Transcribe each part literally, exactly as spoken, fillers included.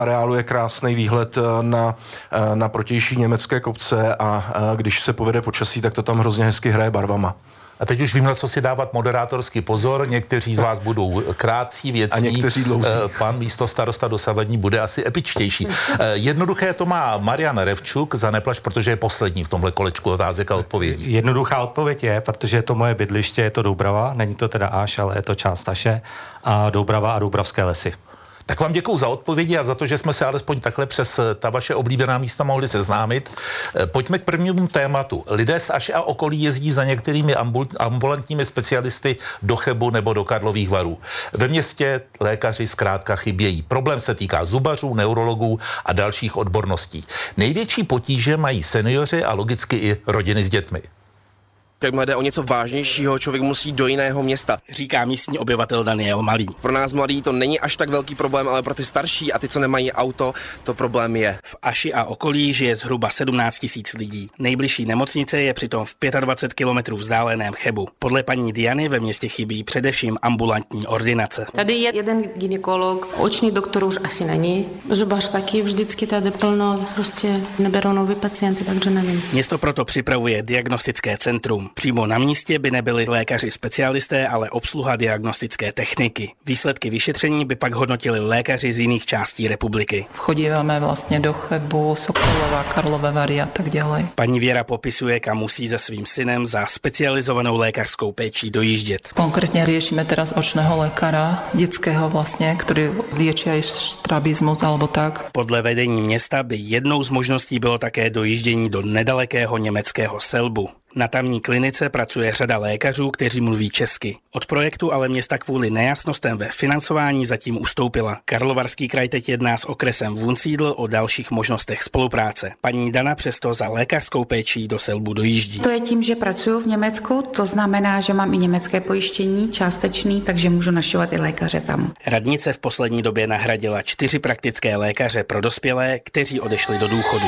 areálu je krásný výhled na, na protější německé kopce a když se povede počasí, tak to tam hrozně hezky hraje barvama. A teď už vím, na co si dávat moderátorský pozor. Někteří z vás budou krátcí, věcní. A někteří dlouhý. Pan místostarosta dosavadní bude asi epičtější. Jednoduché to má Marian Revčuk za Neplač, protože je poslední v tomhle kolečku otázek a odpovědí. Jednoduchá odpověď je, protože je to moje bydliště, je to Doubrava, není to teda Aš, ale je to část Aše, a Doubrava a Doubravské lesy. Tak vám děkuju za odpovědi a za to, že jsme se alespoň takhle přes ta vaše oblíbená místa mohli seznámit. Pojďme k prvnímu tématu. Lidé z Aše a okolí jezdí za některými ambulantními specialisty do Chebu nebo do Karlových Varů. Ve městě lékaři zkrátka chybějí. Problém se týká zubařů, neurologů a dalších odborností. Největší potíže mají seniori a logicky i rodiny s dětmi. Jakmile jde o něco vážnějšího, člověk musí do jiného města, říká místní obyvatel Daniel Malý. Pro nás mladý to není až tak velký problém, ale pro ty starší a ty, co nemají auto, to problém je. V Aši a okolí žije zhruba sedmnáct tisíc lidí. Nejbližší nemocnice je přitom v dvacet pět kilometrů vzdáleném Chebu. Podle paní Diany ve městě chybí především ambulantní ordinace. Tady je jeden gynekolog, oční doktor už asi není. Zubař taky vždycky tady plno, prostě neberou nový pacienty, takže nevím. Město proto připravuje diagnostické centrum. Přímo na místě by nebyli lékaři specialisté, ale obsluha diagnostické techniky. Výsledky vyšetření by pak hodnotili lékaři z jiných částí republiky. Chodíváme vlastně do Chebu, Sokolova, Karlové Vary a tak dále. Paní Věra popisuje, kam musí se svým synem za specializovanou lékařskou péčí dojíždět. Konkrétně řešíme teraz očného lékaře, dětského vlastně, který léčí i strabismus alebo tak. Podle vedení města by jednou z možností bylo také dojíždění do nedalekého německého Selbu. Na tamní klinice pracuje řada lékařů, kteří mluví česky. Od projektu ale města kvůli nejasnostem ve financování zatím ustoupila. Karlovarský kraj teď jedná s okresem Wunsiedl o dalších možnostech spolupráce. Paní Dana přesto za lékařskou péčí do Selbu dojíždí. To je tím, že pracuji v Německu, to znamená, že mám i německé pojištění částečný, takže můžu našovat i lékaře tam. Radnice v poslední době nahradila čtyři praktické lékaře pro dospělé, kteří odešli do důchodu.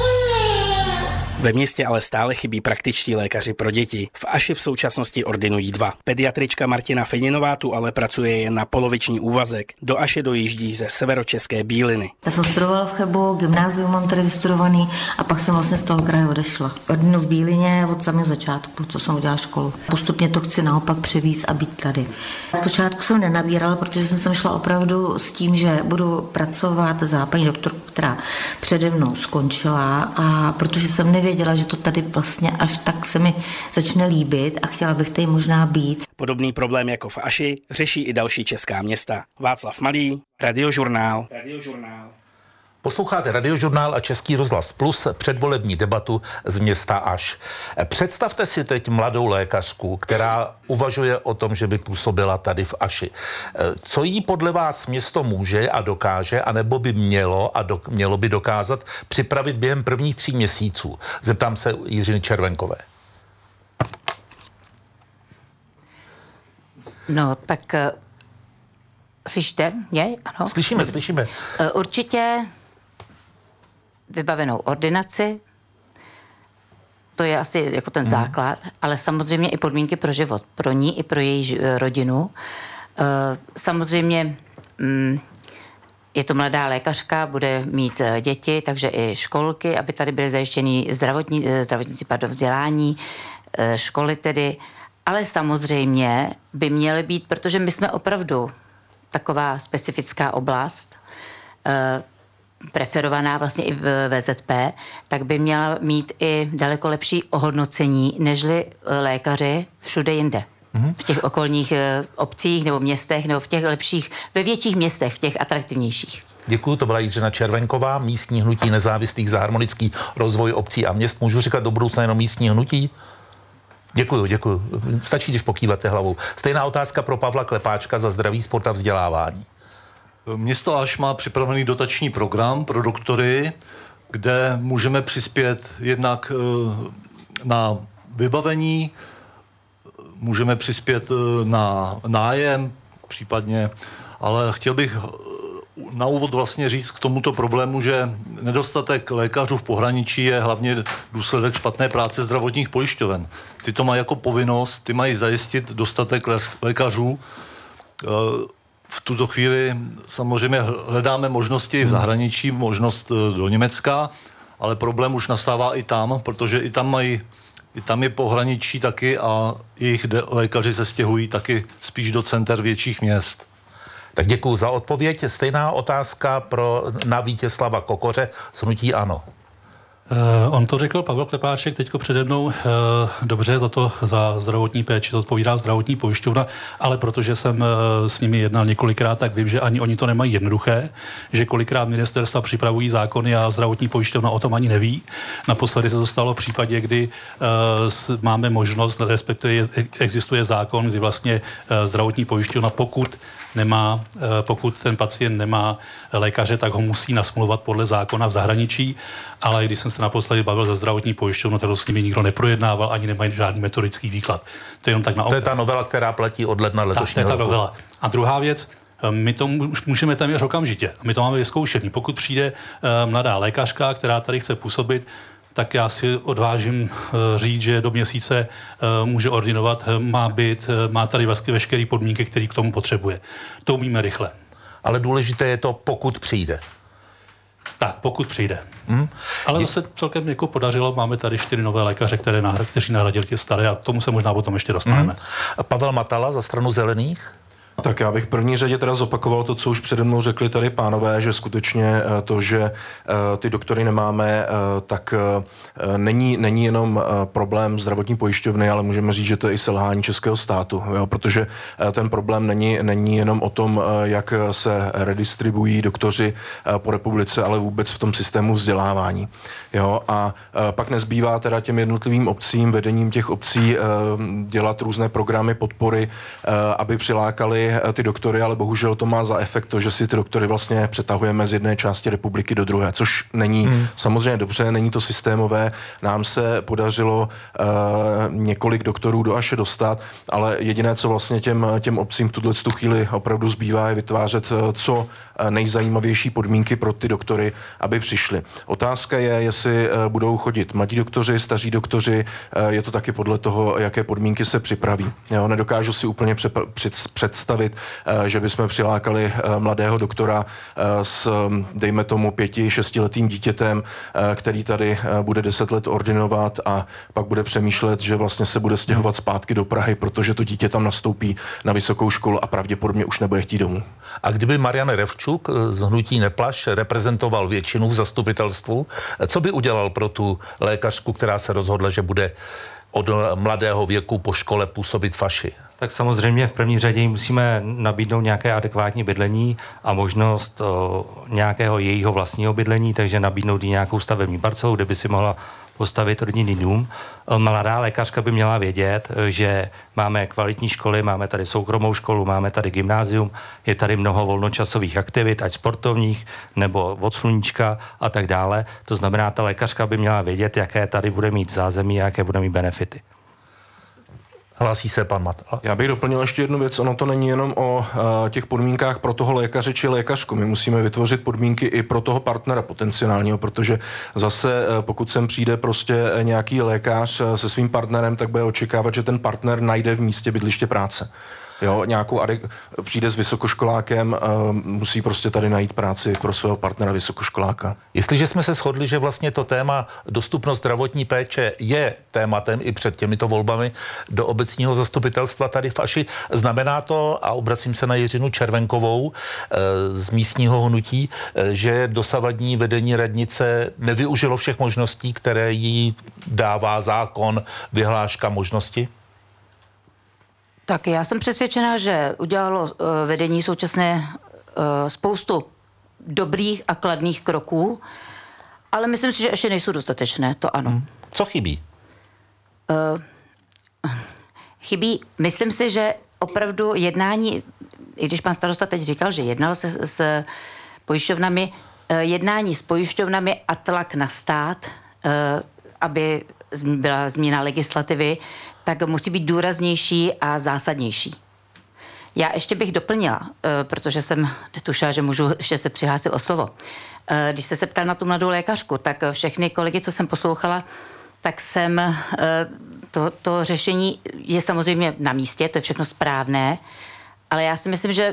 Ve městě ale stále chybí praktičtí lékaři pro děti. V Aši v současnosti ordinují dva. Pediatrička Martina Feninová tu ale pracuje jen na poloviční úvazek. Do Aše dojíždí ze severočeské Bíliny. Já jsem studovala v Chebu, gymnázium mám tady vystudovaný a pak jsem vlastně z toho kraje odešla. Ordinu v Bílině od samého začátku, co jsem udělala školu. Postupně to chci naopak převízt a být tady. Zpočátku jsem nenabírala, protože jsem sem šla opravdu s tím, že budu pracovat za paní doktorku, která přede mnou skončila, a protože jsem nevěděla, že to tady vlastně až tak se mi začne líbit a chtěla bych tady možná být. Podobný problém jako v Aši řeší i další česká města. Václav Malý, Radiožurnál. Radiožurnál. Posloucháte Radiožurnál a Český rozhlas Plus, předvolební debatu z města Aš. Představte si teď mladou lékařku, která uvažuje o tom, že by působila tady v Aši. Co jí podle vás město může a dokáže, anebo by mělo a do, mělo by dokázat připravit během prvních tří měsíců? Zeptám se Jiřiny Červenkové. No, tak slyšíte mě? Ano? Slyšíme, slyšíme. Určitě vybavenou ordinaci, to je asi jako ten hmm. základ, ale samozřejmě i podmínky pro život, pro ní i pro její rodinu. Samozřejmě je to mladá lékařka, bude mít děti, takže i školky, aby tady byly zajištěny zdravotní, zdravotníci, pardon, vzdělání, školy tedy, ale samozřejmě by měly být, protože my jsme opravdu taková specifická oblast, preferovaná vlastně i v V Z P, tak by měla mít i daleko lepší ohodnocení nežli lékaři všude jinde. Mm-hmm. V těch okolních obcích nebo městech, nebo v těch lepších, ve větších městech, v těch atraktivnějších. Děkuju, to byla Jiřina Červenková, místní hnutí nezávislých za harmonický rozvoj obcí a měst. Můžu říkat do budoucna jenom místní hnutí? Děkuju, děkuju. Stačí, když pokýváte hlavou. Stejná otázka pro Pavla Klepáčka za zdraví, sport a vzdělávání. Město Aš má připravený dotační program pro doktory, kde můžeme přispět jednak na vybavení, můžeme přispět na nájem případně, ale chtěl bych na úvod vlastně říct k tomuto problému, že nedostatek lékařů v pohraničí je hlavně důsledek špatné práce zdravotních pojišťoven. Ty to mají jako povinnost, ty mají zajistit dostatek lékařů. v tuto chvíli samozřejmě hledáme možnosti v zahraničí, možnost do Německa, ale problém už nastává i tam, protože i tam mají, i tam je pohraničí taky a jejich lékaři se stěhují taky spíš do center větších měst. Tak děkuji za odpověď. Stejná otázka pro na Vítězslava Kokoře z hnutí ANO. Uh, on to řekl Pavel Klepáček teďko přede mnou, uh, dobře, za to, za zdravotní péči to odpovídá zdravotní pojišťovna, ale protože jsem uh, s nimi jednal několikrát, tak vím, že ani oni to nemají jednoduché, že kolikrát ministerstva připravují zákony a zdravotní pojišťovna o tom ani neví. Naposledy se to stalo v případě, kdy uh, s, máme možnost, respektive je, existuje zákon, kdy vlastně uh, zdravotní pojišťovna, pokud nemá, pokud ten pacient nemá lékaře, tak ho musí nasmluvat podle zákona v zahraničí, ale když jsem se naposledy bavil ze zdravotní pojišťovnou, tak to s nimi nikdo neprojednával, ani nemají žádný metodický výklad. To je jenom tak na To je ta novela, která platí od ledna letošního roku. To je ta novela. A druhá věc, my to můžeme téměř okamžitě. My to máme vyzkoušený. Pokud přijde mladá lékařka, která tady chce působit, tak já si odvážím říct, že do měsíce může ordinovat, má být, má tady vlastně veškeré podmínky, které k tomu potřebuje. To umíme rychle. Ale důležité je to, pokud přijde. Tak, pokud přijde. Hmm. Ale to se celkem jako podařilo. Máme tady čtyři nové lékaře, které nahr- kteří nahradili ty staré a k tomu se možná potom ještě dostaneme. Hmm. Pavel Matala za stranu Zelených. Tak já bych v první řadě teda zopakoval to, co už přede mnou řekli tady pánové, že skutečně to, že ty doktory nemáme, tak není, není jenom problém zdravotní pojišťovny, ale můžeme říct, že to je i selhání českého státu, jo, protože ten problém není, není jenom o tom, jak se redistribuují doktoři po republice, ale vůbec v tom systému vzdělávání. Jo, a pak nezbývá teda těm jednotlivým obcím, vedením těch obcí dělat různé programy podpory, aby přilákali ty doktory, ale bohužel to má za efekt to, že si ty doktory vlastně přetahujeme z jedné části republiky do druhé, což není hmm. samozřejmě dobře, není to systémové. Nám se podařilo uh, několik doktorů do Aše dostat, ale jediné, co vlastně těm, těm obcím v tuto chvíli opravdu zbývá, je vytvářet uh, co nejzajímavější podmínky pro ty doktory, aby přišli. Otázka je, jestli uh, budou chodit mladí doktoři, staří doktoři, uh, je to taky podle toho, jaké podmínky se připraví. Jo, nedokážu si úplně přep- před- představit, že bychom přilákali mladého doktora s, dejme tomu, pěti, šestiletým dítětem, který tady bude deset let ordinovat a pak bude přemýšlet, že vlastně se bude stěhovat zpátky do Prahy, protože to dítě tam nastoupí na vysokou školu a pravděpodobně už nebude chtít domů. A kdyby Marian Revčuk z hnutí Neplaš reprezentoval většinu v zastupitelstvu, co by udělal pro tu lékařku, která se rozhodla, že bude od mladého věku po škole působit v Aši? Tak samozřejmě v první řadě musíme nabídnout nějaké adekvátní bydlení a možnost o, nějakého jejího vlastního bydlení, takže nabídnout jí nějakou stavební parcelu, kde by si mohla postavit rodinný dům. Mladá lékařka by měla vědět, že máme kvalitní školy, máme tady soukromou školu, máme tady gymnázium, je tady mnoho volnočasových aktivit, ať sportovních nebo od sluníčka a tak dále. To znamená, ta lékařka by měla vědět, jaké tady bude mít zázemí a jaké bude mít benefity. Hlásí se pan Matala. Já bych doplnil ještě jednu věc. Ono to není jenom o uh, těch podmínkách pro toho lékaře či lékařku. My musíme vytvořit podmínky i pro toho partnera potenciálního, protože zase uh, pokud sem přijde prostě nějaký lékař uh, se svým partnerem, tak bude očekávat, že ten partner najde v místě bydliště práce. Jo, nějakou adek- přijde s vysokoškolákem, uh, musí prostě tady najít práci pro svého partnera vysokoškoláka. Jestliže jsme se shodli, že vlastně to téma dostupnost zdravotní péče je tématem i před těmito volbami do obecního zastupitelstva tady v Aši, znamená to, a obracím se na Jiřinu Červenkovou uh, z místního hnutí, uh, že dosavadní vedení radnice nevyužilo všech možností, které jí dává zákon, vyhláška, možnosti? Tak já jsem přesvědčená, že udělalo uh, vedení současné uh, spoustu dobrých a kladných kroků, ale myslím si, že ještě nejsou dostatečné, to ano. Hmm. Co chybí? Uh, chybí, myslím si, že opravdu jednání, i když pan starosta teď říkal, že jednal se s pojišťovnami, uh, jednání s pojišťovnami a tlak na stát, uh, aby byla změna legislativy, tak musí být důraznější a zásadnější. Já ještě bych doplnila, protože jsem netušila, že můžu ještě se přihlásit o slovo. Když jste se ptal na tu mladou lékařku, tak všechny kolegy, co jsem poslouchala, tak jsem, to, to řešení je samozřejmě na místě, to je všechno správné, ale já si myslím, že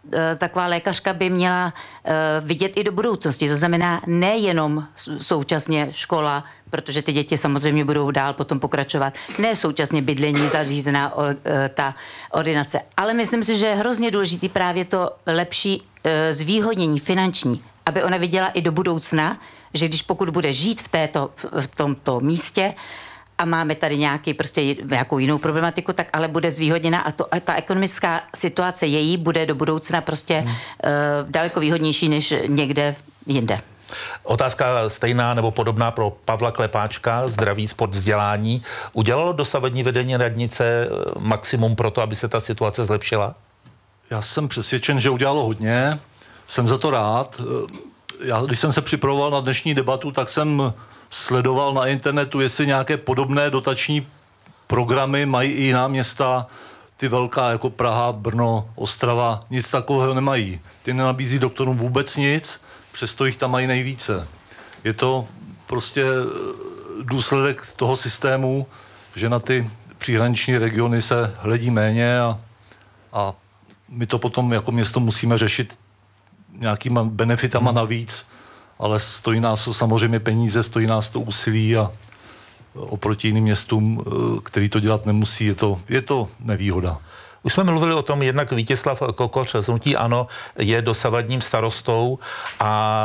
taková lékařka by měla vidět i do budoucnosti. To znamená nejenom současně škola, protože ty děti samozřejmě budou dál potom pokračovat, ne současně bydlení, zařízená ta ordinace. Ale myslím si, že je hrozně důležitý právě to lepší zvýhodnění finanční, aby ona viděla i do budoucna, že když pokud bude žít v, této, v tomto místě, a máme tady nějaký, prostě nějakou jinou problematiku, tak ale bude zvýhodněna a, to, a ta ekonomická situace její bude do budoucna prostě hmm. uh, daleko výhodnější než někde jinde. Otázka stejná nebo podobná pro Pavla Klepáčka, zdraví, sport, vzdělání. Udělalo dosavadní vedení radnice maximum pro to, aby se ta situace zlepšila? Já jsem přesvědčen, že udělalo hodně. Jsem za to rád. Já, když jsem se připravoval na dnešní debatu, tak jsem sledoval na internetu, jestli nějaké podobné dotační programy mají i jiná města, ty velká jako Praha, Brno, Ostrava, nic takového nemají. Ty nenabízí doktorům vůbec nic, přesto jich tam mají nejvíce. Je to prostě důsledek toho systému, že na ty příhraniční regiony se hledí méně a, a my to potom jako město musíme řešit nějakýma benefitama navíc, ale stojí nás to samozřejmě peníze, stojí nás to úsilí a oproti jiným městům, který to dělat nemusí, je to, je to nevýhoda. Už jsme mluvili o tom, jednak Vítězslav Kokoř z hnutí ANO je dosavadním starostou a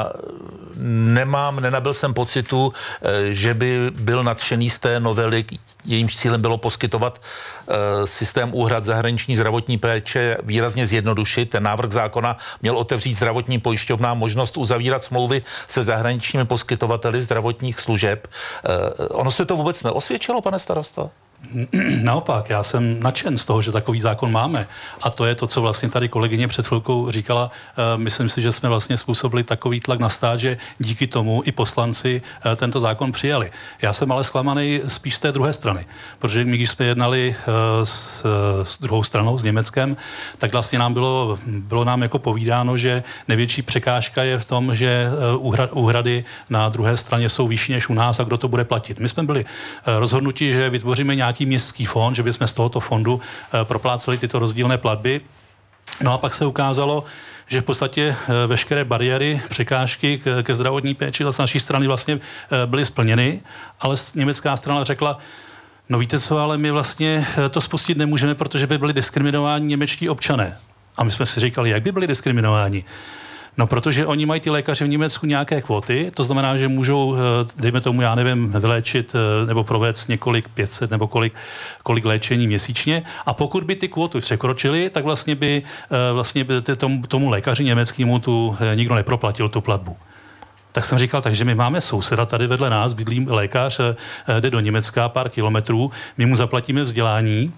nemám, nenabil jsem pocitu, že by byl nadšený z té novely, jejímž cílem bylo poskytovat systém úhrad zahraniční zdravotní péče výrazně zjednodušit. Ten návrh zákona měl otevřít zdravotním pojišťovnám možnost uzavírat smlouvy se zahraničními poskytovateli zdravotních služeb. Ono se to vůbec neosvědčilo, pane starosto? Naopak, já jsem nadšen z toho, že takový zákon máme. A to je to, co vlastně tady kolegyně před chvilkou říkala. Myslím si, že jsme vlastně způsobili takový tlak na stát, že díky tomu i poslanci tento zákon přijali. Já jsem ale zklamaný spíš z té druhé strany, protože my, když jsme jednali s, s druhou stranou, s Německem, tak vlastně nám bylo, bylo nám jako povídáno, že největší překážka je v tom, že úhrady na druhé straně jsou vyšší než u nás a kdo to bude platit. My jsme byli rozhodnuti, že vytvoříme nějaký městský fond, že bychom z tohoto fondu propláceli tyto rozdílné platby. No a pak se ukázalo, že v podstatě veškeré bariéry, překážky ke zdravotní péči z naší strany vlastně byly splněny, ale německá strana řekla, no víte co, ale my vlastně to spustit nemůžeme, protože by byli diskriminováni němečtí občané. A my jsme si říkali, jak by byli diskriminováni? No, protože oni mají ty lékaři v Německu nějaké kvóty, to znamená, že můžou, dejme tomu, já nevím, vyléčit nebo provést několik pět set nebo kolik, kolik léčení měsíčně a pokud by ty kvóty překročily, tak vlastně by, vlastně by tomu, tomu lékaři německému tu nikdo neproplatil tu platbu. Tak jsem říkal, takže my máme souseda tady vedle nás, bydlí lékař, jde do Německa pár kilometrů, my mu zaplatíme vzdělání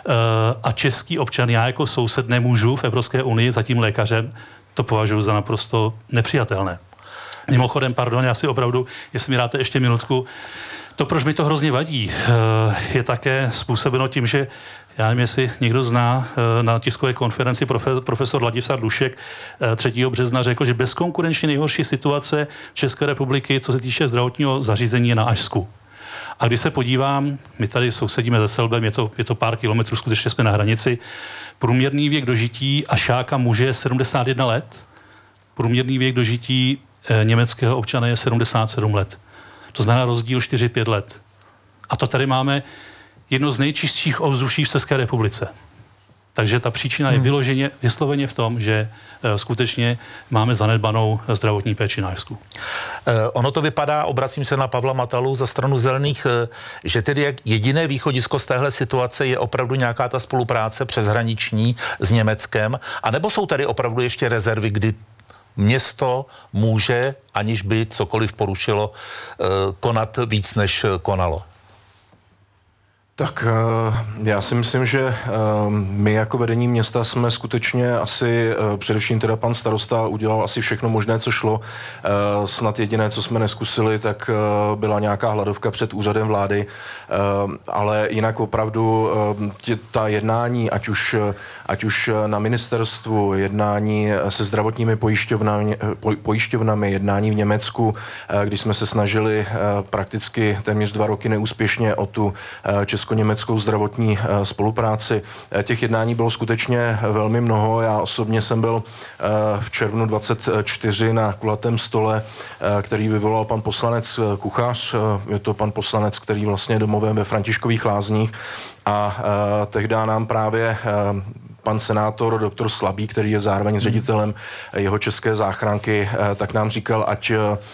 a český občan, já jako soused nemůžu v Evropské unii za tím lékařem, to považuji za naprosto nepřijatelné. Mimochodem, pardon, já si opravdu, jestli mi dáte ještě minutku, to, proč mi to hrozně vadí, je také způsobeno tím, že já nevím, jestli někdo zná, na tiskové konferenci profesor Ladislav Dušek třetího března řekl, že bezkonkurenčně nejhorší situace České republiky, co se týče zdravotního zařízení, je na Ašsku. A když se podívám, my tady sousedíme se Selbem, je to, je to pár kilometrů, skutečně jsme na hranici, průměrný věk dožití Ašáka muže je sedmdesát jedna let, průměrný věk dožití e, německého občana je sedmdesát sedm let. To znamená rozdíl čtyři pět let. A to tady máme jedno z nejčistších ovzduší v České republice. Takže ta příčina je vyloženě, vysloveně v tom, že e, skutečně máme zanedbanou zdravotní péči na Ašsku. E, ono to vypadá, obracím se na Pavla Matalu za stranu Zelených, e, že tedy jak jediné východisko z téhle situace je opravdu nějaká ta spolupráce přeshraniční s Německem, anebo jsou tady opravdu ještě rezervy, kdy město může, aniž by cokoliv porušilo, e, konat víc, než konalo? Tak já si myslím, že my jako vedení města jsme skutečně asi, především teda pan starosta udělal asi všechno možné, co šlo. Snad jediné, co jsme neskusili, tak byla nějaká hladovka před úřadem vlády, ale jinak opravdu ta jednání, ať už, ať už na ministerstvu, jednání se zdravotními pojišťovnami, pojišťovnami, jednání v Německu, když jsme se snažili prakticky téměř dva roky neúspěšně o tu Českou česko-německou zdravotní spolupráci. Těch jednání bylo skutečně velmi mnoho. Já osobně jsem byl v červnu dvacet čtyři na kulatém stole, který vyvolal pan poslanec Kuchař. Je to pan poslanec, který vlastně je domovem ve Františkových Lázních a tehdy nám právě pan senátor doktor Slabý, který je zároveň ředitelem jeho české záchranky, tak nám říkal, ať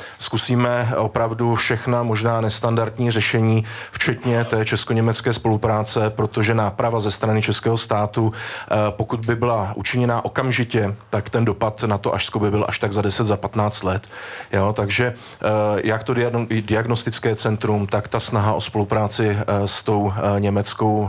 zkusíme opravdu všechna možná nestandardní řešení, včetně té česko-německé spolupráce, protože náprava ze strany českého státu, pokud by byla učiněná okamžitě, tak ten dopad na to Ašsko by byl až tak za deset, za patnáct let. Jo, takže jak to diagnostické centrum, tak ta snaha o spolupráci s tou německou,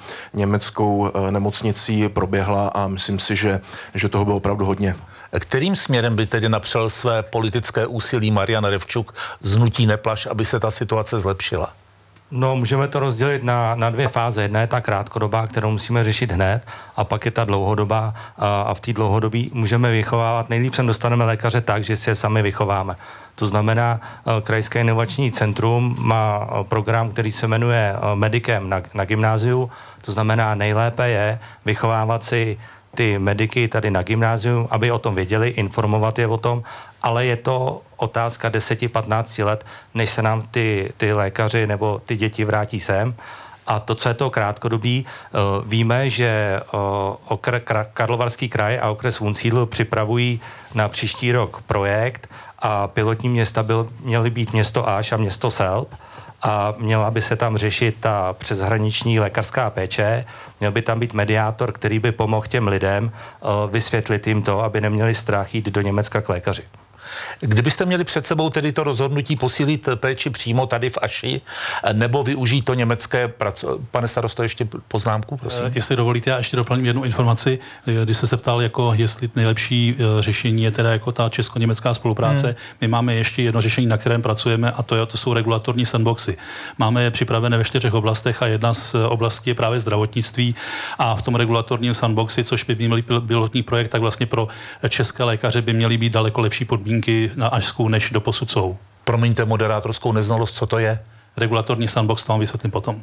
německou nemocnicí proběhla a myslím si, že, že toho bylo opravdu hodně. Kterým směrem by tedy napřel své politické úsilí Marian Revčuk z hnutí Neplaš, aby se ta situace zlepšila? No, můžeme to rozdělit na, na dvě fáze. Jedna je ta krátkodobá, kterou musíme řešit hned, a pak je ta dlouhodobá. A, a v té dlouhodobí můžeme vychovávat. Nejlíp sem dostaneme lékaře tak, že si je sami vychováme. To znamená, Krajské inovační centrum má program, který se jmenuje Medikem na, na gymnáziu. To znamená, nejlépe je vychovávat si ty mediky tady na gymnáziu, aby o tom věděli, informovat je o tom, ale je to otázka deset patnáct let, než se nám ty, ty lékaři nebo ty děti vrátí sem. A to, co je to krátkodobí, víme, že okr, Karlovarský kraj a okres Wunsiedl připravují na příští rok projekt a pilotní města byl, měly být město Aš a město Selb a měla by se tam řešit ta přeshraniční lékařská péče, měl by tam být mediátor, který by pomohl těm lidem vysvětlit jim to, aby neměli strach jít do Německa k lékaři. Kdybyste měli před sebou tedy to rozhodnutí posílit péči přímo tady v Aši, nebo využít to německé praco... Pane starosto, ještě poznámku, prosím. Jestli dovolíte, já ještě doplním jednu informaci. Když jste se ptal, jako jestli nejlepší řešení je teda jako ta česko-německá spolupráce, hmm. my máme ještě jedno řešení, na kterém pracujeme, a to, je, to jsou regulatorní sandboxy. Máme je připravené ve čtyřech oblastech a jedna z oblastí je právě zdravotnictví a v tom regulatorním sandboxy, což by měl pilotní projekt, tak vlastně pro české lékaře by měly být daleko lepší podmínky na Ašsku, než doposud jsou. Promiňte moderátorskou neznalost, co to je? Regulatorní sandbox, to vám vysvětlím potom.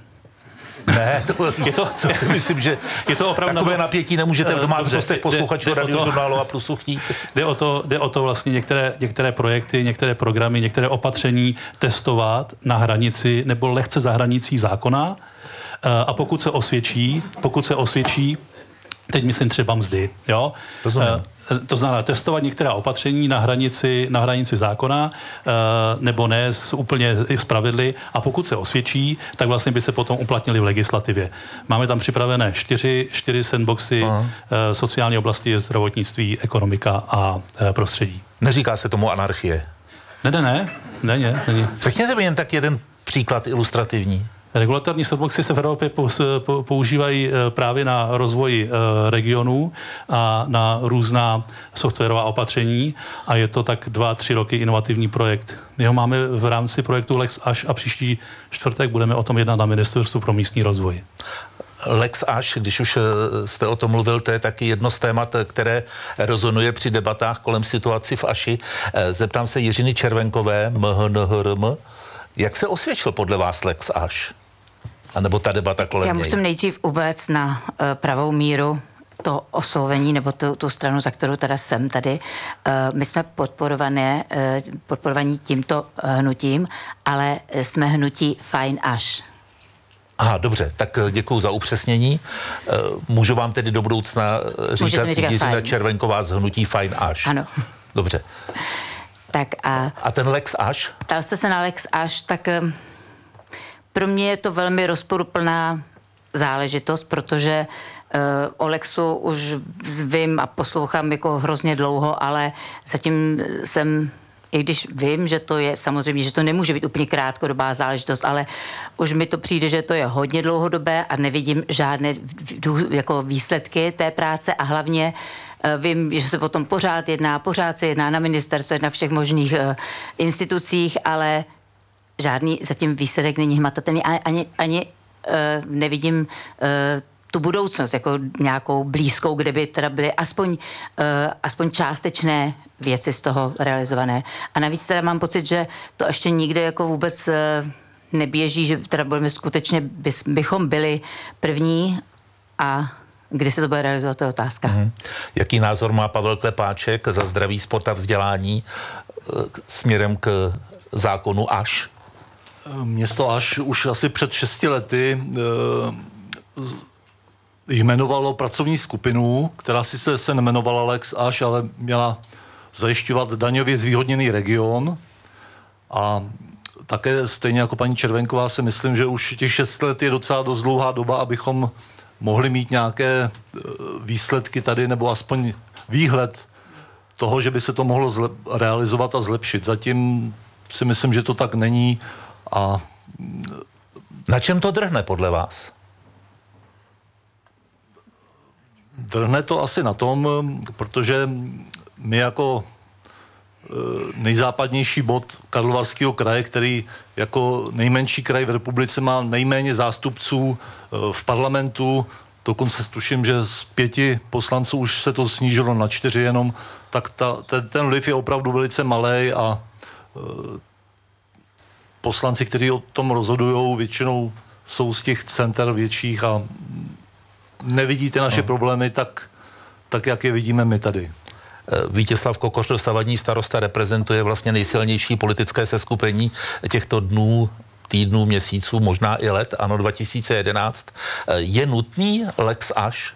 Ne, to, je to, to si myslím, že je to opravdu takové napětí nemůžete v domácnostech posluchačů Radiožurnálu A Plusu chtít. Jde o to, jde o to vlastně některé, některé projekty, některé programy, některé opatření testovat na hranici nebo lehce za hranicí zákona a pokud se osvědčí, pokud se osvědčí, teď myslím třeba mzdy, jo? Rozumím. To znamená testovat některá opatření na hranici, na hranici zákona, nebo ne s úplně spravedli, a pokud se osvědčí, tak vlastně by se potom uplatnili v legislativě. Máme tam připravené čtyři, čtyři sandboxy, Aha. sociální oblasti, zdravotnictví, ekonomika a prostředí. Neříká se tomu anarchie? Ne, ne, ne, ne, ne, ne. Řekněte mi jen tak jeden příklad ilustrativní. Regulatorní sandboxy se v Evropě používají právě na rozvoj regionů a na různá softwarová opatření a je to tak dva, tři roky inovativní projekt. My ho máme v rámci projektu Lex Aš a příští čtvrtek budeme o tom jednat na Ministerstvu pro místní rozvoj. Lex Aš, když už jste o tom mluvil, to je taky jedno z témat, které rezonuje při debatách kolem situaci v Aši. Zeptám se Jiřiny Červenkové, M H N H R M, jak se osvědčil podle vás Lex Aš? A nebo ta debata kolem Já něj? musím nejdřív uvést na uh, pravou míru to oslovení, nebo tu, tu stranu, za kterou teda jsem tady. Uh, my jsme podporované, uh, podporovaní tímto uh, hnutím, ale jsme hnutí Fajn Aš. Aha, dobře, tak děkuju za upřesnění. Můžu vám tedy do budoucna říkat, říkat Jiřina Červenková z hnutí Fajn Aš? Ano. Dobře. Tak a, a ten Lex Aš? Ptal jste se na Lex Aš, tak pro mě je to velmi rozporuplná záležitost, protože uh, o Lexu už vím a poslouchám jako hrozně dlouho, ale zatím jsem, i když vím, že to je samozřejmě, že to nemůže být úplně krátkodobá záležitost, ale už mi to přijde, že to je hodně dlouhodobé a nevidím žádné jako výsledky té práce a hlavně vím, že se potom pořád jedná, pořád se jedná na ministerstvu, na všech možných uh, institucích, ale žádný zatím výsledek není hmatatelný. Ani, ani, ani uh, nevidím uh, tu budoucnost jako nějakou blízkou, kde by teda byly aspoň, uh, aspoň částečné věci z toho realizované. A navíc teda mám pocit, že to ještě nikde jako vůbec uh, neběží, že teda budeme skutečně, bys, bychom byli první a kdy se to bude realizovat, to je otázka. Mm. Jaký názor má Pavel Klepáček za zdravý sport a vzdělání směrem k zákonu Aš? Město Aš už asi před šesti lety e, jmenovalo pracovní skupinu, která si se, se nemenovala Lex Aš, ale měla zajišťovat daňově zvýhodněný region. A také stejně jako paní Červenková si myslím, že už těch šest let je docela dost dlouhá doba, abychom mohli mít nějaké výsledky tady, nebo aspoň výhled toho, že by se to mohlo zle- realizovat a zlepšit. Zatím si myslím, že to tak není. A na čem to drhne podle vás? Drhne to asi na tom, protože my jako nejzápadnější bod Karlovarského kraje, který jako nejmenší kraj v republice má nejméně zástupců v parlamentu, dokonce tuším, že z pěti poslanců už se to snížilo na čtyři jenom, tak ta, ten, ten vliv je opravdu velice malej a e, poslanci, kteří o tom rozhodují, většinou jsou z těch center větších a nevidíte naše no. problémy tak, tak, jak je vidíme my tady. Vítězslav Kokoř, dosavadní starosta, reprezentuje vlastně nejsilnější politické seskupení těchto dnů, týdnů, měsíců, možná i let, ano dva tisíce jedenáct. Je nutný Lex Aš?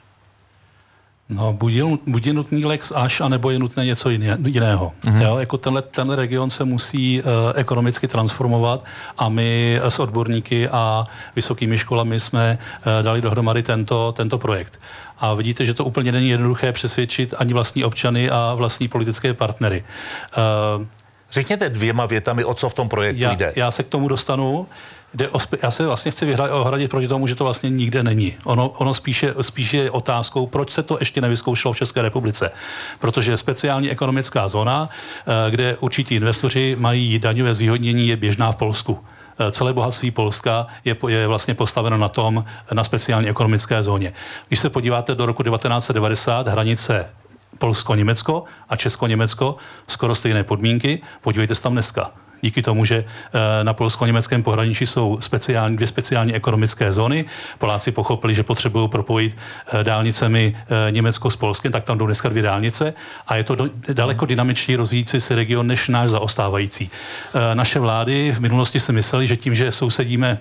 No, buď je, buď je nutný Lex Aš, anebo je nutné něco jiné, jiného. Mm-hmm. Jo, jako tenhle, tenhle region se musí uh, ekonomicky transformovat a my s odborníky a vysokými školami jsme uh, dali dohromady tento, tento projekt. A vidíte, že to úplně není jednoduché přesvědčit ani vlastní občany a vlastní politické partnery. Uh, Řekněte dvěma větami, o co v tom projektu já, jde. Já se k tomu dostanu. Jde o spe- já se vlastně chci vyhra- ohradit proti tomu, že to vlastně nikde není. Ono, ono spíše, spíše je otázkou, proč se to ještě nevyzkoušelo v České republice. Protože speciální ekonomická zóna, kde určití investoři mají daňové zvýhodnění, je běžná v Polsku. Celé bohatství Polska je, je vlastně postaveno na tom, na speciální ekonomické zóně. Když se podíváte do roku devatenáct set devadesát, hranice Polsko-Německo a Česko-Německo, skoro stejné podmínky, podívejte se tam dneska. Díky tomu, že na polsko-německém pohraničí jsou speciální, dvě speciální ekonomické zóny. Poláci pochopili, že potřebují propojit dálnicemi Německo s Polskem, tak tam jdou dneska dvě dálnice a je to do, daleko dynamičtěji rozvíjící se region než náš zaostávající. Naše vlády v minulosti si mysleli, že tím, že sousedíme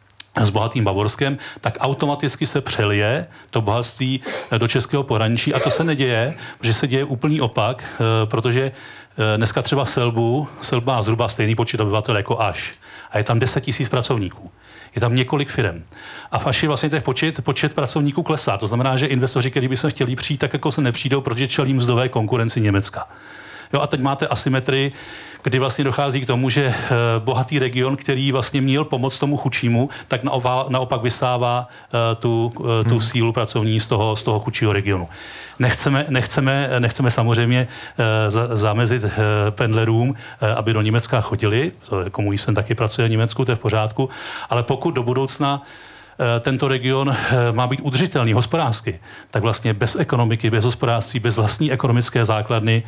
s bohatým Bavorskem, tak automaticky se přelije to bohatství do českého pohraničí a to se neděje, protože se děje úplný opak, protože dneska třeba Selbu, Selb má zhruba stejný počet obyvatel jako Aš a je tam deset tisíc pracovníků. Je tam několik firem. A v Aši vlastně ten počet, počet pracovníků klesá. To znamená, že investoři, kteří by se chtěli přijít, tak jako se nepřijdou, protože čelí mzdové konkurenci Německa. Jo, a teď máte asymetrii, kdy vlastně dochází k tomu, že e, bohatý region, který vlastně měl pomoct tomu chudšímu, tak naopak, naopak vysává e, tu, e, tu hmm. sílu pracovní z toho, z toho chudšího regionu. Nechceme, nechceme, nechceme samozřejmě e, za, zamezit e, pendlerům, e, aby do Německa chodili, to jako můj syn taky pracuje v Německu, to je v pořádku, ale pokud do budoucna tento region má být udržitelný hospodářsky, tak vlastně bez ekonomiky, bez hospodářství, bez vlastní ekonomické základny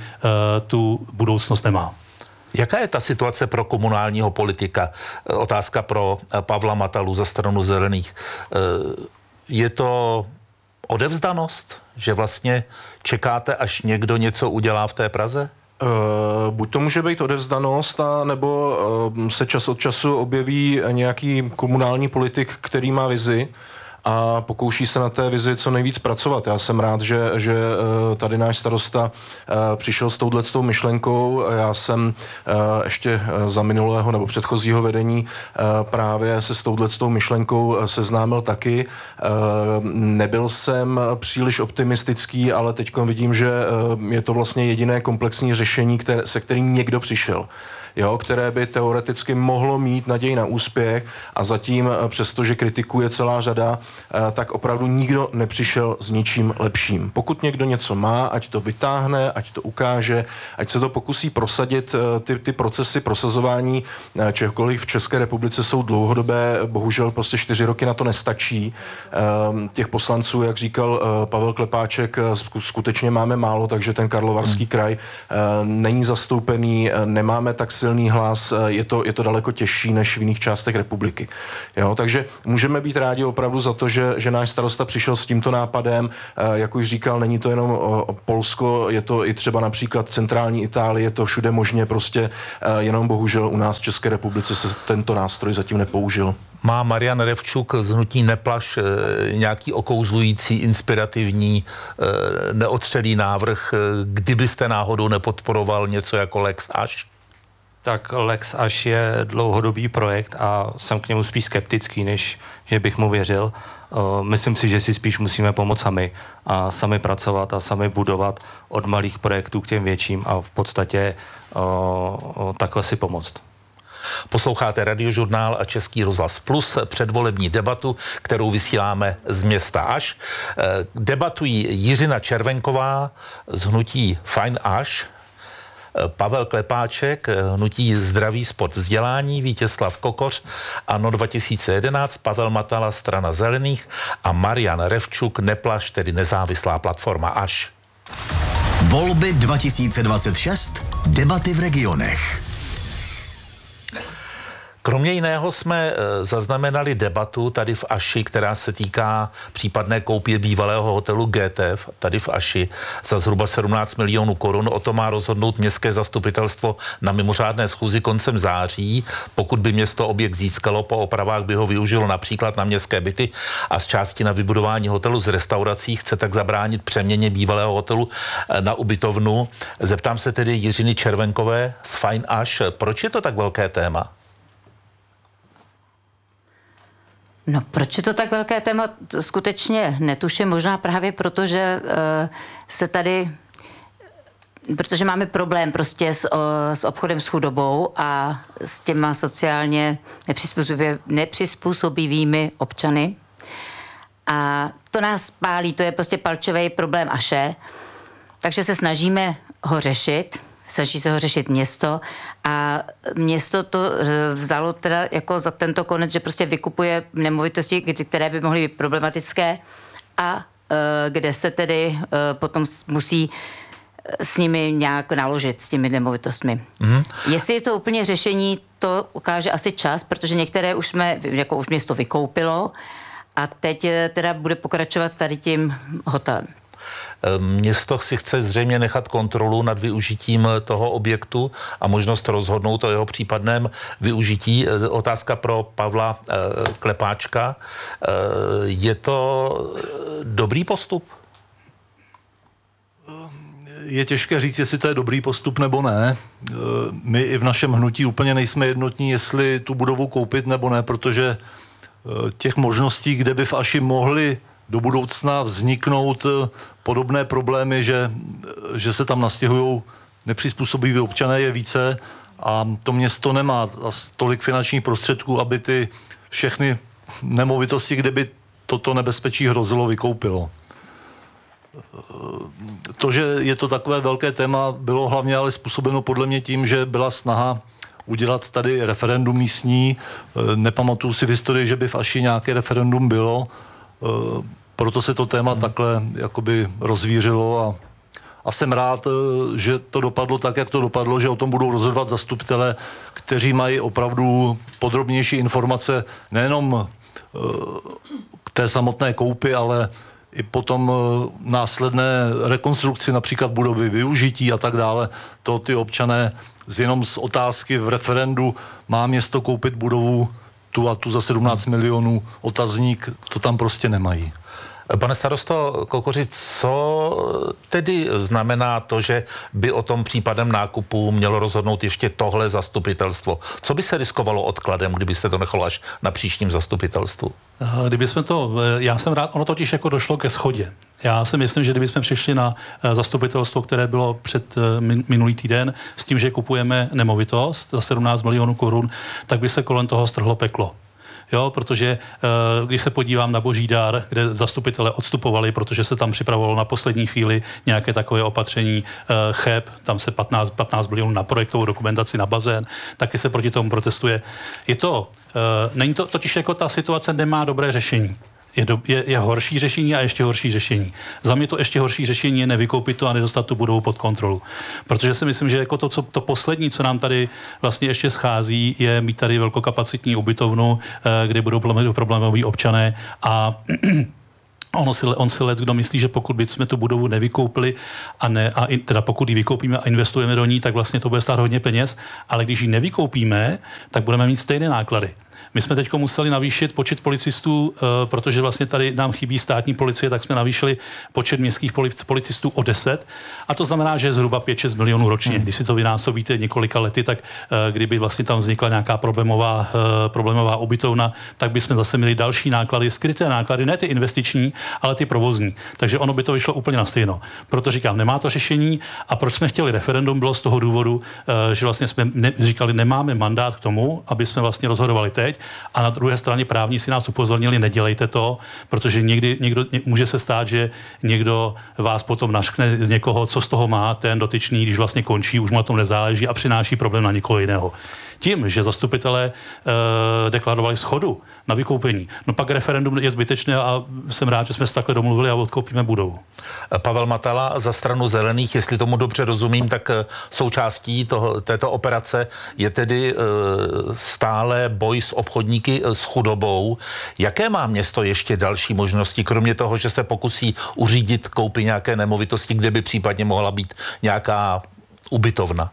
tu budoucnost nemá. Jaká je ta situace pro komunálního politika? Otázka pro Pavla Matalu ze stranu Zelených. Je to odevzdanost, že vlastně čekáte, až někdo něco udělá v té Praze? Uh, buď to může být odevzdanost, a nebo uh, se čas od času objeví nějaký komunální politik, který má vizi a pokouší se na té vizi co nejvíc pracovat. Já jsem rád, že, že tady náš starosta přišel s touhletou myšlenkou. Já jsem ještě za minulého nebo předchozího vedení právě se s touhletou myšlenkou seznámil taky. Nebyl jsem příliš optimistický, ale teď vidím, že je to vlastně jediné komplexní řešení, které, se kterým někdo přišel. Jo, které by teoreticky mohlo mít naději na úspěch a zatím, přestože kritikuje celá řada, tak opravdu nikdo nepřišel s ničím lepším. Pokud někdo něco má, ať to vytáhne, ať to ukáže, ať se to pokusí prosadit, ty, ty procesy prosazování čehokoliv v České republice jsou dlouhodobé, bohužel prostě čtyři roky na to nestačí. Těch poslanců, jak říkal Pavel Klepáček, skutečně máme málo, takže ten Karlovarský hmm. kraj není zastoupený, nemáme tak silný hlas, je to, je to daleko těžší než v jiných částech republiky. Jo, takže můžeme být rádi opravdu za to, že, že náš starosta přišel s tímto nápadem. Jak už říkal, není to jenom o, o Polsko, je to i třeba například centrální Itálie, je to všude možně, prostě jenom bohužel u nás v České republice se tento nástroj zatím nepoužil. Má Marian Revčuk z hnutí Neplaš nějaký okouzlující, inspirativní, neotřelý návrh, kdybyste náhodou nepodporoval něco jako Lex Aš? Tak Lex Aš je dlouhodobý projekt a jsem k němu spíš skeptický, než že bych mu věřil. Myslím si, že si spíš musíme pomoct sami a sami pracovat a sami budovat od malých projektů k těm větším a v podstatě o, o, takhle si pomoct. Posloucháte Radiožurnál a Český rozhlas Plus, předvolební debatu, kterou vysíláme z města Aš. Debatují Jiřina Červenková z hnutí Fajn Aš, Pavel Klepáček, hnutí Zdravý sport vzdělání, Vítězslav Kokoř, ANO dva tisíce jedenáct, Pavel Matala, Strana zelených a Marian Revčuk, Neplaš, tedy nezávislá platforma Aš. Volby dva tisíce dvacet šest, debaty v regionech. Kromě jiného jsme zaznamenali debatu tady v Aši, která se týká případné koupě bývalého hotelu G T F tady v Aši za zhruba sedmnáct milionů korun. O to má rozhodnout městské zastupitelstvo na mimořádné schůzi koncem září. Pokud by město objekt získalo, po opravách by ho využilo například na městské byty a z části na vybudování hotelu z restaurací. Chce tak zabránit přeměně bývalého hotelu na ubytovnu. Zeptám se tedy Jiřiny Červenkové z Fajn Aš, proč je to tak velké téma? No, proč je to tak velké téma? Skutečně netuším, možná právě proto, že uh, se tady, protože máme problém prostě s, uh, s obchodem s chudobou a s těma sociálně nepřizpůsobivými, nepřizpůsobivými občany. A to nás pálí, to je prostě palčový problém Aše, takže se snažíme ho řešit. Snaží se ho řešit město a město to vzalo teda jako za tento konec, že prostě vykupuje nemovitosti, které by mohly být problematické a e, kde se tedy e, potom musí s nimi nějak naložit, s těmi nemovitostmi. Mm. Jestli je to úplně řešení, to ukáže asi čas, protože některé už jsme, jako už město vykoupilo a teď teda bude pokračovat tady tím hotelem. Město si chce zřejmě nechat kontrolu nad využitím toho objektu a možnost rozhodnout o jeho případném využití. Otázka pro Pavla Klepáčka. Je to dobrý postup? Je těžké říct, jestli to je dobrý postup nebo ne. My i v našem hnutí úplně nejsme jednotní, jestli tu budovu koupit nebo ne, protože těch možností, kde by v Aši mohli do budoucna vzniknout podobné problémy, že, že se tam nastěhují nepřizpůsobiví občané, je více a to město nemá tolik finančních prostředků, aby ty všechny nemovitosti, kde by toto nebezpečí hrozilo, vykoupilo. To, že je to takové velké téma, bylo hlavně ale způsobeno podle mě tím, že byla snaha udělat tady referendum místní. Nepamatuju si v historii, že by v Aši nějaké referendum bylo. Proto se to téma hmm. takhle jakoby rozvířilo a, a jsem rád, že to dopadlo tak, jak to dopadlo, že o tom budou rozhodovat zastupitelé, kteří mají opravdu podrobnější informace nejenom k té samotné koupi, ale i potom následné rekonstrukci například budovy, využití a tak dále. To ty občané z jenom z otázky v referendu, má město koupit budovu tu a tu za sedmnáct milionů, otazník, to tam prostě nemají. Pane starosto Kokoři, co tedy znamená to, že by o tom případem nákupu mělo rozhodnout ještě tohle zastupitelstvo? Co by se riskovalo odkladem, kdybyste to nechalo až na příštím zastupitelstvu? Kdybychom to, já jsem rád, ono totiž jako došlo ke shodě. Já si myslím, že kdybychom přišli na zastupitelstvo, které bylo před minulý týden s tím, že kupujeme nemovitost za sedmnáct milionů korun, tak by se kolem toho strhlo peklo. Jo, protože když se podívám na Božídar, kde zastupitelé odstupovali, protože se tam připravovalo na poslední chvíli nějaké takové opatření Ch E P, tam se patnáct milionů na projektovou dokumentaci na bazén, taky se proti tomu protestuje. Je to, není to, totiž jako ta situace nemá dobré řešení. je, do, je, je horší řešení a ještě horší řešení. Za mě to ještě horší řešení je nevykoupit to a nedostat tu budovu pod kontrolu. Protože si myslím, že jako to, co, to poslední, co nám tady vlastně ještě schází, je mít tady velkokapacitní ubytovnu, kde budou problémoví občané a Ono si, on si let, kdo myslí, že pokud bychom tu budovu nevykoupili a, ne, a in, teda pokud ji vykoupíme a investujeme do ní, tak vlastně to bude stát hodně peněz, ale když ji nevykoupíme, tak budeme mít stejné náklady. My jsme teď museli navýšit počet policistů, protože vlastně tady nám chybí státní policie, tak jsme navýšili počet městských policistů o deset. A to znamená, že je zhruba pět šest milionů ročně. Hmm. Když si to vynásobíte několika lety, tak kdyby vlastně tam vznikla nějaká problémová, problémová ubytovna, tak bychom zase měli další náklady, skryté náklady, ne ty investiční, ale ty provozní. Takže ono by to vyšlo úplně na stejno. Proto říkám, nemá to řešení. A proč jsme chtěli referendum, bylo z toho důvodu, že vlastně jsme ne, říkali, nemáme mandát k tomu, aby jsme vlastně rozhodovali teď. A na druhé straně právníci nás upozornili, nedělejte to, protože někdy někdo, může se stát, že někdo vás potom naškne z někoho, co z toho má ten dotyčný, když vlastně končí, už mu na tom nezáleží a přináší problém na někoho jiného. Tím, že zastupitelé e, deklarovali shodu na vykoupení, no pak referendum je zbytečné a jsem rád, že jsme se takhle domluvili a odkoupíme budovu. Pavel Matala za stranu Zelených, jestli tomu dobře rozumím, tak součástí toho, této operace je tedy e, stále boj s obchodníky s chudobou. Jaké má město ještě další možnosti, kromě toho, že se pokusí uřídit koupy nějaké nemovitosti, kde by případně mohla být nějaká ubytovna?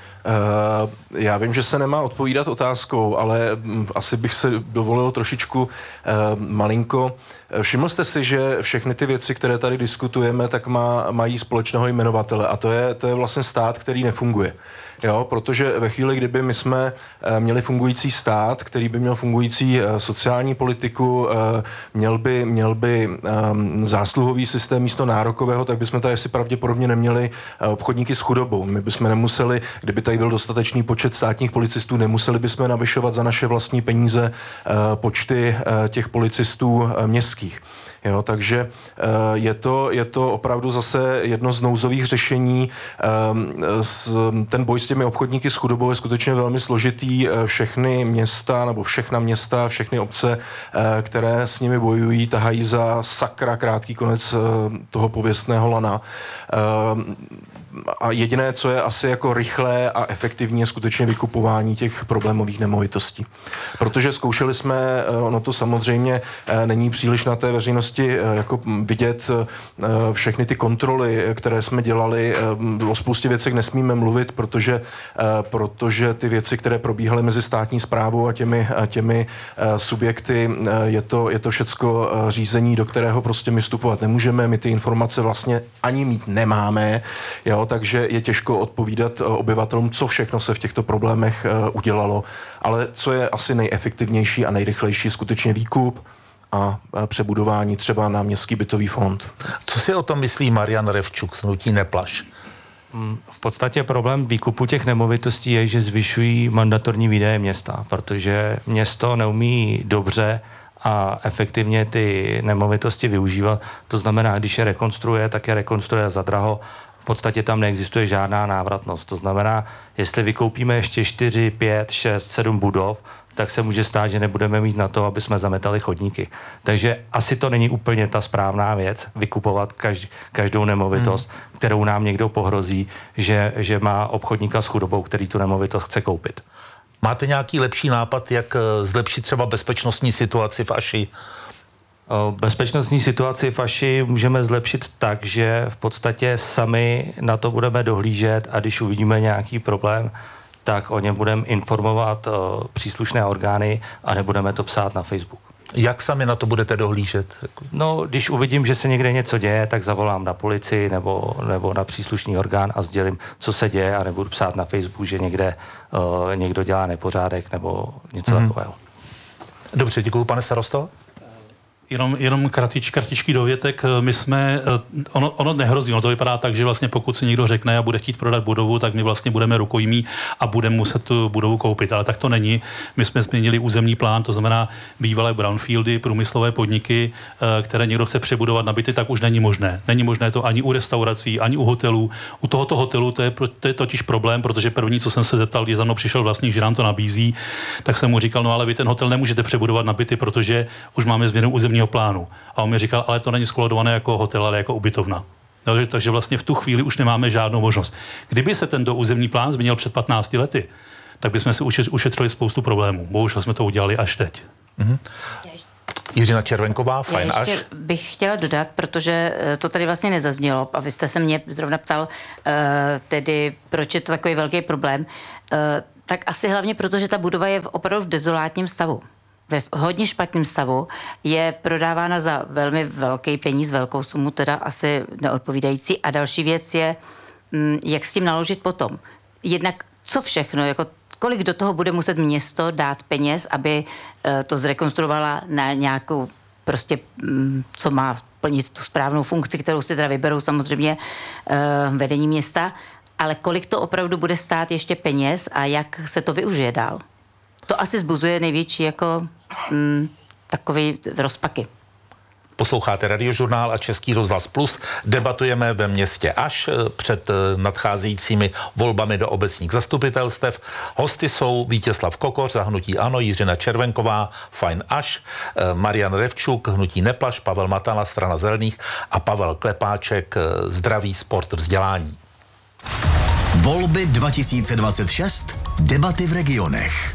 Uh, já vím, že se nemá odpovídat otázkou, ale m, asi bych se dovolil trošičku uh, malinko. Všiml jste si, že všechny ty věci, které tady diskutujeme, tak má, mají společného jmenovatele a to je, to je vlastně stát, který nefunguje. Jo, protože ve chvíli, kdyby my jsme e, měli fungující stát, který by měl fungující e, sociální politiku, e, měl by, měl by e, zásluhový systém místo nárokového, tak bychom tady asi pravděpodobně neměli e, obchodníky s chudobou. My bychom nemuseli, kdyby tady byl dostatečný počet státních policistů, nemuseli bychom navyšovat za naše vlastní peníze e, počty e, těch policistů e, městských. Jo, takže je to, je to opravdu zase jedno z nouzových řešení. Ten boj s těmi obchodníky s chudobou je skutečně velmi složitý. Všechny města nebo všechna města, všechny obce, které s nimi bojují, tahají za sakra krátký konec toho pověstného lana. A jediné, co je asi jako rychlé a efektivní, je skutečně vykupování těch problémových nemovitostí. Protože zkoušeli jsme, ono to samozřejmě není příliš na té veřejnosti jako vidět všechny ty kontroly, které jsme dělali. O spoustě věcech nesmíme mluvit, protože, protože ty věci, které probíhaly mezi státní správou a těmi, těmi subjekty, je to, je to všecko řízení, do kterého prostě my vstupovat nemůžeme. My ty informace vlastně ani mít nemáme. Jo, takže je těžko odpovídat obyvatelům, co všechno se v těchto problémech udělalo. Ale co je asi nejefektivnější a nejrychlejší, skutečně výkup a přebudování třeba na městský bytový fond. Co si o tom myslí Marian Revčuk z hnutí Neplaš? V podstatě problém výkupu těch nemovitostí je, že zvyšují mandatorní výdaje města, protože město neumí dobře a efektivně ty nemovitosti využívat. To znamená, když je rekonstruuje, tak je rekonstruuje za draho. V podstatě tam neexistuje žádná návratnost. To znamená, jestli vykoupíme ještě čtyři, pět, šest, sedm budov, tak se může stát, že nebudeme mít na to, aby jsme zametali chodníky. Takže asi to není úplně ta správná věc, vykupovat každý, každou nemovitost, hmm. kterou nám někdo pohrozí, že, že má obchodníka s chudobou, který tu nemovitost chce koupit. Máte nějaký lepší nápad, jak zlepšit třeba bezpečnostní situaci v Aši? Bezpečnostní situaci v Aši můžeme zlepšit tak, že v podstatě sami na to budeme dohlížet a když uvidíme nějaký problém, tak o něm budeme informovat uh, příslušné orgány a nebudeme to psát na Facebook. Jak sami na to budete dohlížet? No, když uvidím, že se někde něco děje, tak zavolám na policii nebo, nebo na příslušný orgán a sdělím, co se děje a nebudu psát na Facebook, že někde uh, někdo dělá nepořádek nebo něco mm-hmm. takového. Dobře, děkuju, pane starosto. Jenom, jenom kratič, kratičký dovětek. My jsme, ono, ono nehrozí, ono to vypadá tak, že vlastně pokud si někdo řekne a bude chtít prodat budovu, tak my vlastně budeme rukojmí a budeme muset tu budovu koupit. Ale tak to není. My jsme změnili územní plán, to znamená bývalé brownfieldy, průmyslové podniky, které někdo chce přebudovat na byty, tak už není možné. Není možné to ani u restaurací, ani u hotelů. U tohoto hotelu to je, to je totiž problém, protože první, co jsem se zeptal, když za mnou přišel vlastník, že nám to nabízí, tak jsem mu říkal, no ale vy ten hotel nemůžete přebudovat na byty, protože už máme změnu územního územního plánu. A on mi říkal, ale to není skolodované jako hotel, ale jako ubytovna. No, takže vlastně v tu chvíli už nemáme žádnou možnost. Kdyby se tento územní plán změnil před patnácti lety, tak bychom si ušetřili spoustu problémů. Bohužel jsme to udělali až teď. Mm-hmm. Jiřina Červenková, fajn Já až. ještě bych chtěla dodat, protože to tady vlastně nezaznělo a vy jste se mě zrovna ptal, tedy proč je to takový velký problém, tak asi hlavně proto, že ta budova je opravdu v dezolátním stavu. Ve hodně špatném stavu, je prodávána za velmi velký peníz, velkou sumu, teda asi neodpovídající. A další věc je, jak s tím naložit potom. Jednak co všechno, jako kolik do toho bude muset město dát peněz, aby to zrekonstruovala na nějakou prostě, co má plnit tu správnou funkci, kterou si teda vyberou samozřejmě vedení města, ale kolik to opravdu bude stát ještě peněz a jak se to využije dál. To asi zbuzuje největší jako mm, takový rozpaky. Posloucháte Radiožurnál a Český rozhlas Plus. Debatujeme ve městě Aš před nadcházejícími volbami do obecních zastupitelstev. Hosty jsou Vítězslav Kokoř za hnutí ANO, Jiřina Červenková, fajn Aš, Marian Revčuk, hnutí Neplaš, Pavel Matala, strana Zelených a Pavel Klepáček, zdraví, sport, vzdělání. Volby dva tisíce dvacet šest. Debaty v regionech.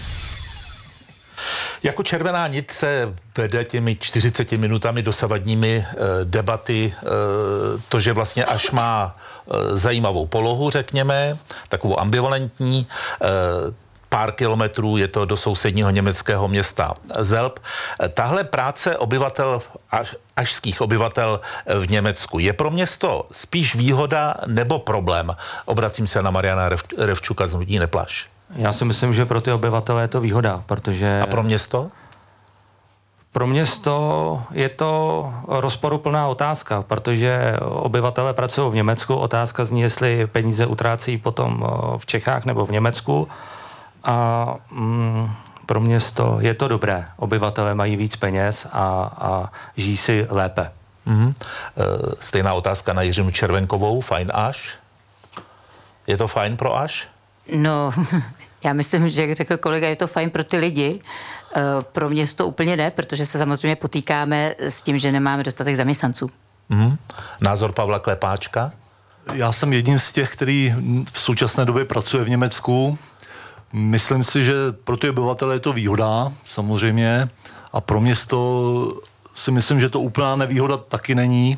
Jako červená nit se vede těmi čtyřiceti minutami dosavadními e, debaty e, to, že vlastně Aš má e, zajímavou polohu, řekněme, takovou ambivalentní, e, pár kilometrů je to do sousedního německého města Zelb. E, tahle práce obyvatel, až, ašských obyvatel v Německu je pro město spíš výhoda nebo problém? Obracím se na Mariana Rev, Revčuka z hnutí Neplaš. Já si myslím, že pro ty obyvatele je to výhoda, protože... A pro město? Pro město je to rozporuplná otázka, protože obyvatele pracují v Německu. Otázka zní, jestli peníze utrácí potom v Čechách nebo v Německu. A mm, pro město je to dobré. Obyvatele mají víc peněz a, a žijí si lépe. Mm-hmm. Stejná otázka na Jiřinu Červenkovou. Fajn Aš? Je to fajn pro Aš? No, já myslím, že jak řekl kolega, je to fajn pro ty lidi. Pro město úplně ne, protože se samozřejmě potýkáme s tím, že nemáme dostatek zaměstnanců. Mm. Názor Pavla Klepáčka? Já jsem jedním z těch, který v současné době pracuje v Německu. Myslím si, že pro ty obyvatele je to výhoda, samozřejmě. A pro město si myslím, že to úplná nevýhoda taky není.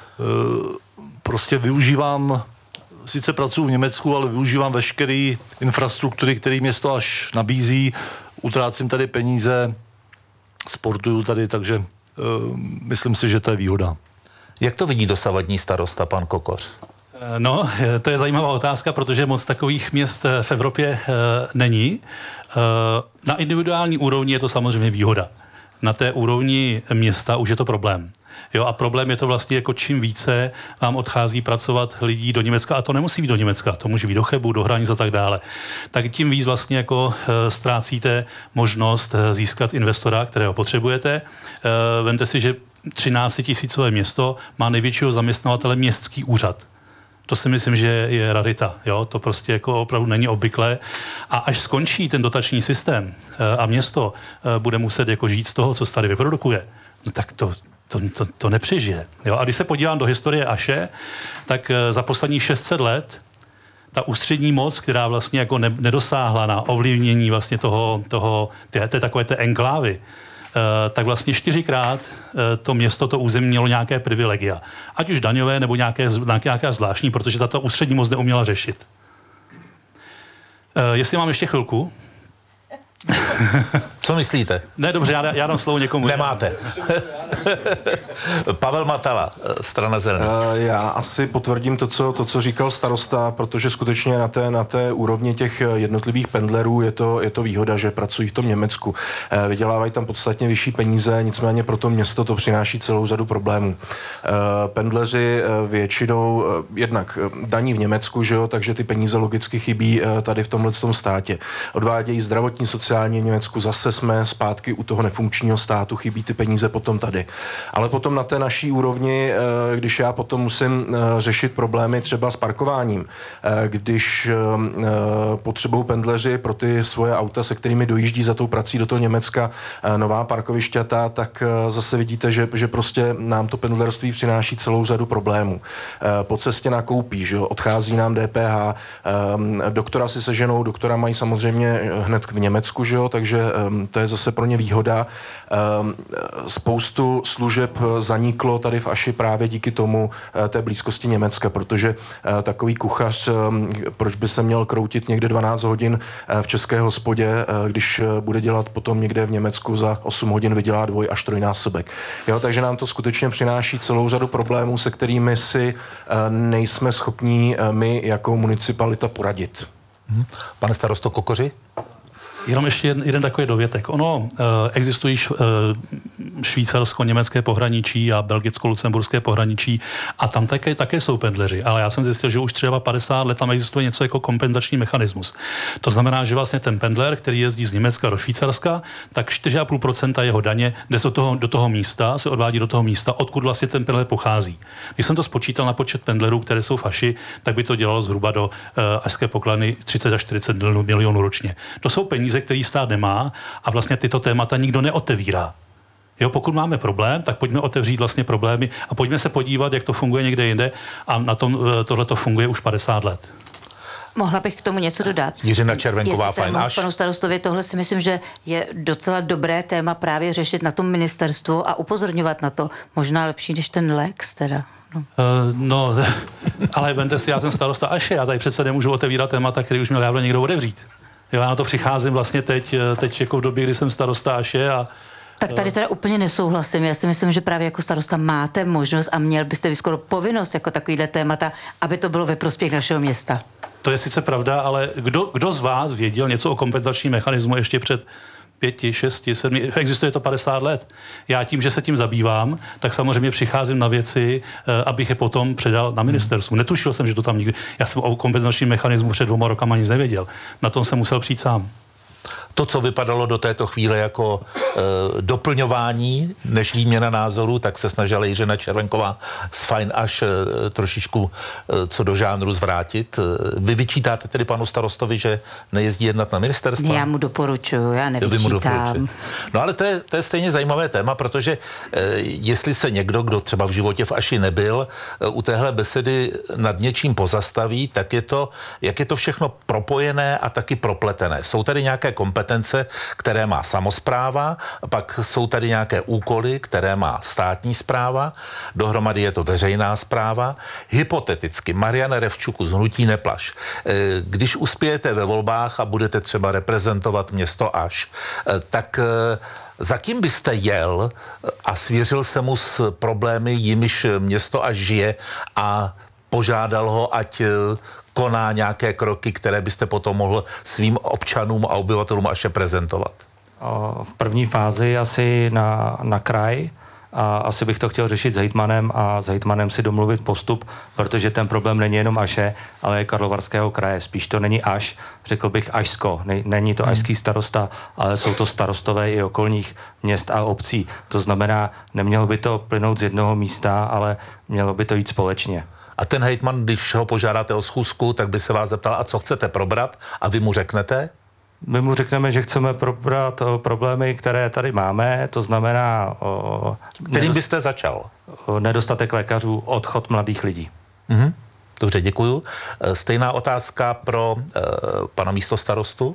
Prostě využívám, sice pracuji v Německu, ale využívám veškeré infrastruktury, které město až nabízí. Utrácím tady peníze, sportuju tady, takže uh, myslím si, že to je výhoda. Jak to vidí dosavadní starosta, pan Kokoř? No, to je zajímavá otázka, protože moc takových měst v Evropě uh, není. Uh, na individuální úrovni je to samozřejmě výhoda. Na té úrovni města už je to problém. Jo, a problém je to vlastně, jako čím více vám odchází pracovat lidí do Německa, a to nemusí být do Německa, to může být do Chebu, do hranic a tak dále, tak tím víc vlastně jako e, ztrácíte možnost e, získat investora, kterého potřebujete. E, vemte si, že třináctitisícové město má největšího zaměstnavatele městský úřad. To si myslím, že je rarita. Jo? To prostě jako opravdu není obvyklé. A až skončí ten dotační systém e, a město e, bude muset jako žít z toho, co se tady vyprodukuje, no tak to To, to, to nepřežije. Jo? A když se podívám do historie Aše, tak za posledních šest set let ta ústřední moc, která vlastně jako ne, nedosáhla na ovlivnění vlastně toho, toho té, té takové té enklávy, eh, tak vlastně čtyřikrát eh, to město, to území mělo nějaké privilegia. Ať už daňové, nebo nějaké, nějaké zvláštní, protože tato ústřední moc neuměla řešit. Eh, jestli mám ještě chvilku. Co myslíte? Ne, dobře, já, já dám slovo někomu. Nemáte. Pavel Matala, strana Zelených. Já asi potvrdím to, co, to, co říkal starosta, protože skutečně na té, na té úrovni těch jednotlivých pendlerů je to, je to výhoda, že pracují v tom Německu. Vydělávají tam podstatně vyšší peníze, nicméně pro to město to přináší celou řadu problémů. Pendleři většinou jednak daní v Německu, že jo, takže ty peníze logicky chybí tady v tomhle státě. Odvádějí zdravotní, sociální, Německu, zase jsme zpátky u toho nefunkčního státu, chybí ty peníze potom tady. Ale potom na té naší úrovni, když já potom musím řešit problémy třeba s parkováním, když potřebují pendleři pro ty svoje auta, se kterými dojíždí za tou prací do toho Německa, nová parkovišťata, tak zase vidíte, že, že prostě nám to pendlerství přináší celou řadu problémů. Po cestě nakoupí, že odchází nám D P H, doktora si seženou, doktora mají samozřejmě hned v Německu, že jo, takže to je zase pro ně výhoda. Spoustu služeb zaniklo tady v Aši právě díky tomu té blízkosti Německa, protože takový kuchař, proč by se měl kroutit někde dvanáct hodin v české hospodě, když bude dělat potom někde v Německu za osm hodin vydělá dvoj až trojnásobek. Jo, takže nám to skutečně přináší celou řadu problémů, se kterými si nejsme schopní my jako municipalita poradit. Pane starosto Kokoři? Jenom ještě jeden, jeden takový dovětek. Ono e, existují š, e, švýcarsko-německé pohraničí a belgicko-lucemburské pohraničí a tam také, také jsou pendleři, ale já jsem zjistil, že už třeba padesát let tam existuje něco jako kompenzační mechanismus. To znamená, že vlastně ten pendler, který jezdí z Německa do Švýcarska, tak čtyři celá pět procenta jeho daně jde do toho, do toho místa, se odvádí do toho místa, odkud vlastně ten pendler pochází. Když jsem to spočítal na počet pendlerů, které jsou v Aši, tak by to dělalo zhruba do e, ašské pokladny třicet až čtyřicet milionů ročně. To jsou peníze, který stát nemá a vlastně tyto témata nikdo neotevírá. Jo, pokud máme problém, tak pojďme otevřít vlastně problémy a pojďme se podívat, jak to funguje někde jinde a na tom tohle to funguje už padesát let. Mohla bych k tomu něco dodat? Jiřina Červenková, fajn až. Panu starostovi, tohle si myslím, že je docela dobré téma právě řešit na tom ministerstvu a upozorňovat na to. Možná lepší než ten Lex teda. No, uh, no ale vemte si, já jsem starosta Aše, já tady přece nemůžu otevírat témata, který už měl dávno někdo otevřít. Jo, já na to přicházím vlastně teď, teď jako v době, kdy jsem starosta Aše a tak tady teda úplně nesouhlasím. Já si myslím, že právě jako starosta máte možnost a měl byste vy skoro povinnost jako takovýhle témata, aby to bylo ve prospěch našeho města. To je sice pravda, ale kdo, kdo z vás věděl něco o kompenzačním mechanismu ještě před pěti, šesti, sedmi, existuje to padesát let. Já tím, že se tím zabývám, tak samozřejmě přicházím na věci, abych je potom předal na ministerstvu. Netušil jsem, že to tam nikdy... Já jsem o kompenzačním mechanismu před dvěma rokama nic nevěděl. Na tom jsem musel přijít sám. To, co vypadalo do této chvíle jako e, doplňování než výměna názorů, tak se snažila Jiřina Červenková z Fajn až e, trošičku e, co do žánru zvrátit. E, vy vyčítáte tedy panu starostovi, že nejezdí jednat na ministerstva? Já mu doporučuju, já nevyčítám. No ale to je, to je stejně zajímavé téma, protože e, jestli se někdo, kdo třeba v životě v Aši nebyl, e, u téhle besedy nad něčím pozastaví, tak je to, jak je to všechno propojené a taky propletené. Jsou tady nějaké kompetence, které má samospráva, pak jsou tady nějaké úkoly, které má státní správa, dohromady je to veřejná správa. Hypoteticky, Mariana Revčuku z Hnutí Neplaš, když uspějete ve volbách a budete třeba reprezentovat město Aš, tak za kým byste jel a svěřil se mu s problémy, jimiž město Aš žije a požádal ho, ať koná nějaké kroky, které byste potom mohl svým občanům a obyvatelům Aše prezentovat? V první fázi asi na, na kraj a asi bych to chtěl řešit s hejtmanem a s hejtmanem si domluvit postup, protože ten problém není jenom Aše, ale je Karlovarského kraje. Spíš to není Aš, řekl bych Ašsko. Není to ašský starosta, ale jsou to starostové i okolních měst a obcí. To znamená, nemělo by to plynout z jednoho místa, ale mělo by to jít společně. A ten hejtman, když ho požádáte o schůzku, tak by se vás zeptal, a co chcete probrat? A vy mu řeknete? My mu řekneme, že chceme probrat o, problémy, které tady máme, to znamená... O, Kterým byste začal? O, nedostatek lékařů, odchod mladých lidí. Mhm. Dobře, děkuju. Stejná otázka pro uh, pana místostarostu.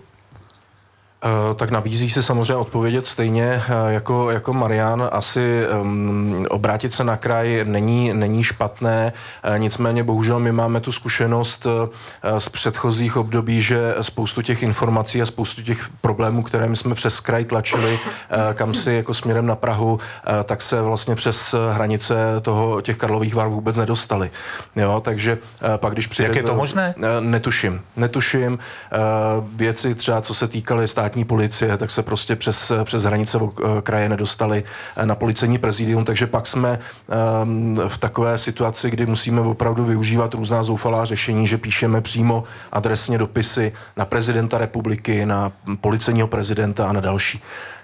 Tak nabízí si samozřejmě odpovědět stejně jako, jako Marian. Asi um, obrátit se na kraj není, není špatné, nicméně bohužel my máme tu zkušenost uh, z předchozích období, že spoustu těch informací a spoustu těch problémů, které my jsme přes kraj tlačili, uh, kam si jako směrem na Prahu, uh, tak se vlastně přes hranice toho, těch Karlových Var vůbec nedostali. Jo, takže uh, pak když přijde... Jak je to možné? Uh, netuším. Netuším. Uh, věci třeba, co se týkaly státní státní policie, tak se prostě přes, přes hranice kraje nedostali na policejní prezidium, takže pak jsme um, v takové situaci, kdy musíme opravdu využívat různá zoufalá řešení, že píšeme přímo adresně dopisy na prezidenta republiky, na policejního prezidenta a na další.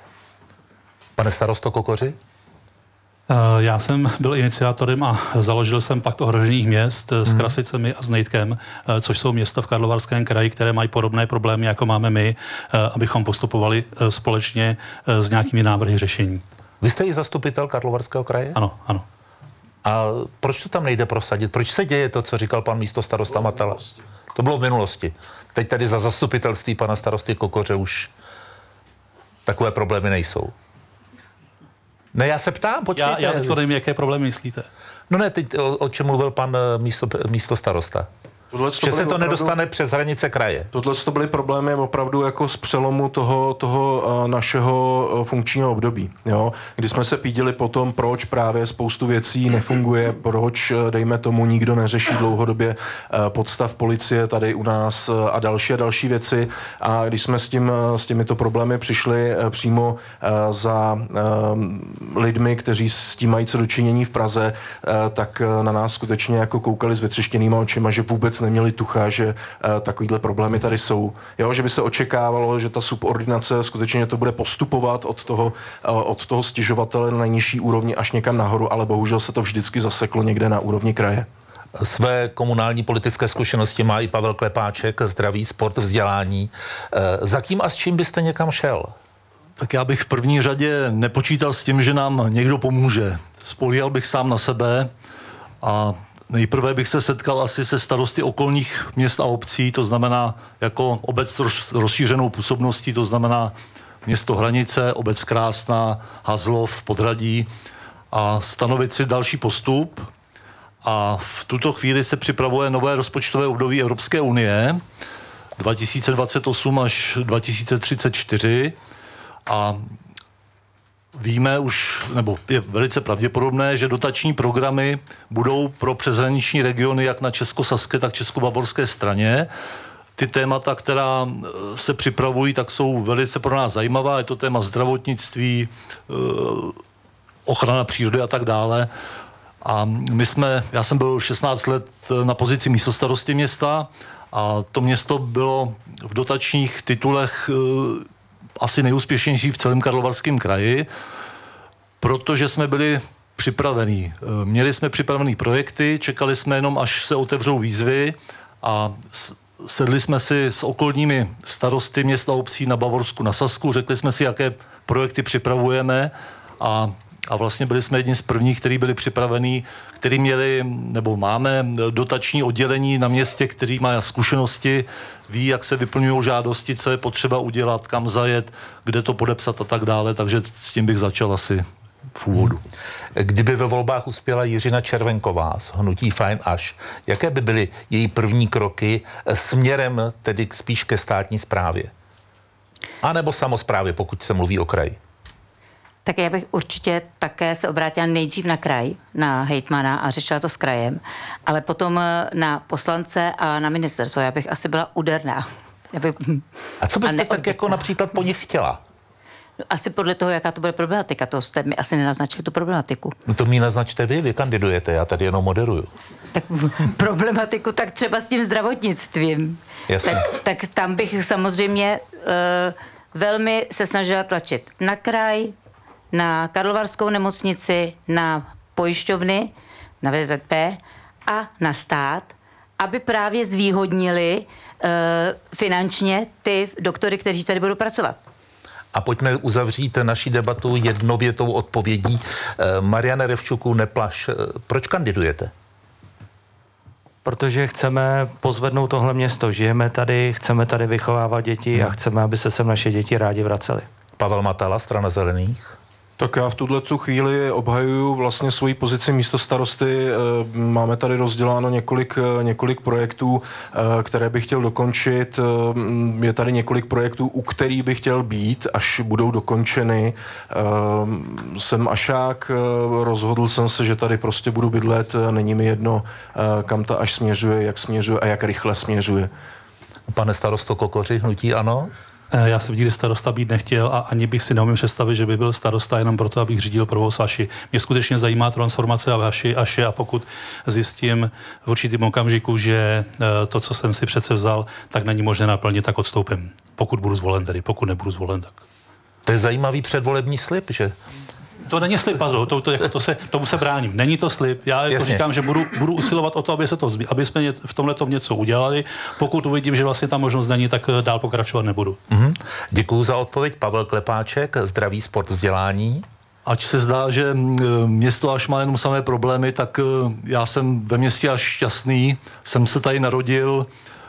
Pane starosto Kokoři? Já jsem byl iniciátorem a založil jsem Pakt ohrožených měst s Krasicemi a s Nejtkem, což jsou města v Karlovarském kraji, které mají podobné problémy, jako máme my, abychom postupovali společně s nějakými návrhy řešení. Vy jste i zastupitel Karlovarského kraje? Ano, ano. A proč to tam nejde prosadit? Proč se děje to, co říkal pan místostarosta Matala? To bylo v minulosti. Teď tady za zastupitelství pana starosty Kokoře už takové problémy nejsou. Ne, já se ptám, počkejte. Já, já teď nevím, jaké problémy myslíte. No ne, teď o, o čem mluvil pan místo, místo starosta. Že se to opravdu nedostane přes hranice kraje. Tohle to byly problémy opravdu jako z přelomu toho, toho uh, našeho uh, funkčního období, jo? Kdy jsme se pídili po tom, proč právě spoustu věcí nefunguje, proč, uh, dejme tomu, nikdo neřeší dlouhodobě uh, podstav policie tady u nás uh, a další a další věci. A když jsme s, tím, uh, s těmito problémy přišli uh, přímo uh, za uh, lidmi, kteří s tím mají co dočinění v Praze, uh, tak uh, na nás skutečně jako koukali s vytřeštěnýma očima, že vůbec neměli tucha, že uh, takovýhle problémy tady jsou. Jo, že by se očekávalo, že ta subordinace skutečně to bude postupovat od toho, uh, od toho stěžovatele na nejnižší úrovni až někam nahoru, ale bohužel se to vždycky zaseklo někde na úrovni kraje. Své komunální politické zkušenosti má i Pavel Klepáček, zdraví, sport, vzdělání. Uh, za kým a s čím byste někam šel? Tak já bych v první řadě nepočítal s tím, že nám někdo pomůže. Spolíhal bych sám na sebe a nejprve bych se setkal asi se starosty okolních měst a obcí, to znamená jako obec s rozšířenou působností, to znamená město Hranice, obec Krásná, Hazlov, Podhradí a stanovit si další postup. A v tuto chvíli se připravuje nové rozpočtové období Evropské unie dva tisíce dvacet osm až dva tisíce třicet čtyři a víme už, nebo je velice pravděpodobné, že dotační programy budou pro přeshraniční regiony jak na českosaské, tak českobavorské straně. Ty témata, která se připravují, tak jsou velice pro nás zajímavá. Je to téma zdravotnictví, ochrana přírody a tak dále. A my jsme, já jsem byl šestnáct let na pozici místostarosty města a to město bylo v dotačních titulech asi nejúspěšnější v celém Karlovarském kraji, protože jsme byli připravení. Měli jsme připravené projekty, čekali jsme jenom, až se otevřou výzvy a sedli jsme si s okolními starosty měst a obcí na Bavorsku, na Sasku, řekli jsme si, jaké projekty připravujeme a A vlastně byli jsme jedni z prvních, kteří byli připravení, kteří měli, nebo máme dotační oddělení na městě, který má zkušenosti, ví, jak se vyplňují žádosti, co je potřeba udělat, kam zajet, kde to podepsat a tak dále, takže s tím bych začal asi v úvodu. Kdyby ve volbách uspěla Jiřina Červenková z hnutí Fajn až, jaké by byly její první kroky směrem tedy spíš ke státní správě? A nebo samosprávě, pokud se mluví o kraji? Tak já bych určitě také se obrátila nejdřív na kraj, na hejtmana a řešila to s krajem, ale potom na poslance a na ministerstvo. Já bych asi byla úderná. Bych... A co byste a tak jako například po nich chtěla? No, asi podle toho, jaká to bude problematika. To jste mi asi nenaznačili tu problematiku. No to mi naznačte vy, vy kandidujete, já tady jenom moderuju. Tak problematiku, tak třeba s tím zdravotnictvím. Jasně. Tak, tak tam bych samozřejmě uh, velmi se snažila tlačit na kraj, na Karlovarskou nemocnici, na pojišťovny, na V Z P a na stát, aby právě zvýhodnili uh, finančně ty doktory, kteří tady budou pracovat. A pojďme uzavřít naši debatu jednovětou odpovědí. Uh, Mariane Revčuku, neplaš, proč kandidujete? Protože chceme pozvednout tohle město. Žijeme tady, chceme tady vychovávat děti hmm. a chceme, aby se sem naše děti rádi vraceli. Pavel Matala, Strana zelených. Tak já v tuhle chvíli obhajuju vlastně svoji pozici místostarosty. Máme tady rozděláno několik, několik projektů, které bych chtěl dokončit. Je tady několik projektů, u kterých bych chtěl být, až budou dokončeny. Jsem ašák, rozhodl jsem se, že tady prostě budu bydlet. Není mi jedno, kam ta až směřuje, jak směřuje a jak rychle směřuje. Pane starosto Kokoři, hnutí ANO? Já jsem nikdy starosta být nechtěl a ani bych si neumím představit, že by byl starosta jenom proto, abych řídil provoz Aši. Mě skutečně zajímá transformace Aši, Aši a pokud zjistím v určitém okamžiku, že to, co jsem si přece vzal, tak není možné naplnit, tak odstoupím. Pokud budu zvolen tedy, pokud nebudu zvolen, tak. To je zajímavý předvolební slib, že? To není slib, to, to, to, to se, tomu se bráním. Není to slib. Já jako říkám, že budu, budu usilovat o to, aby se to, aby jsme v tomhletom něco udělali. Pokud uvidím, že vlastně ta možnost není, tak dál pokračovat nebudu. Mm-hmm. Děkuju za odpověď. Pavel Klepáček, Zdraví, sport, vzdělání. Ať se zdá, že město Aš má jenom samé problémy, tak já jsem ve městě Aš šťastný. Jsem se tady narodil.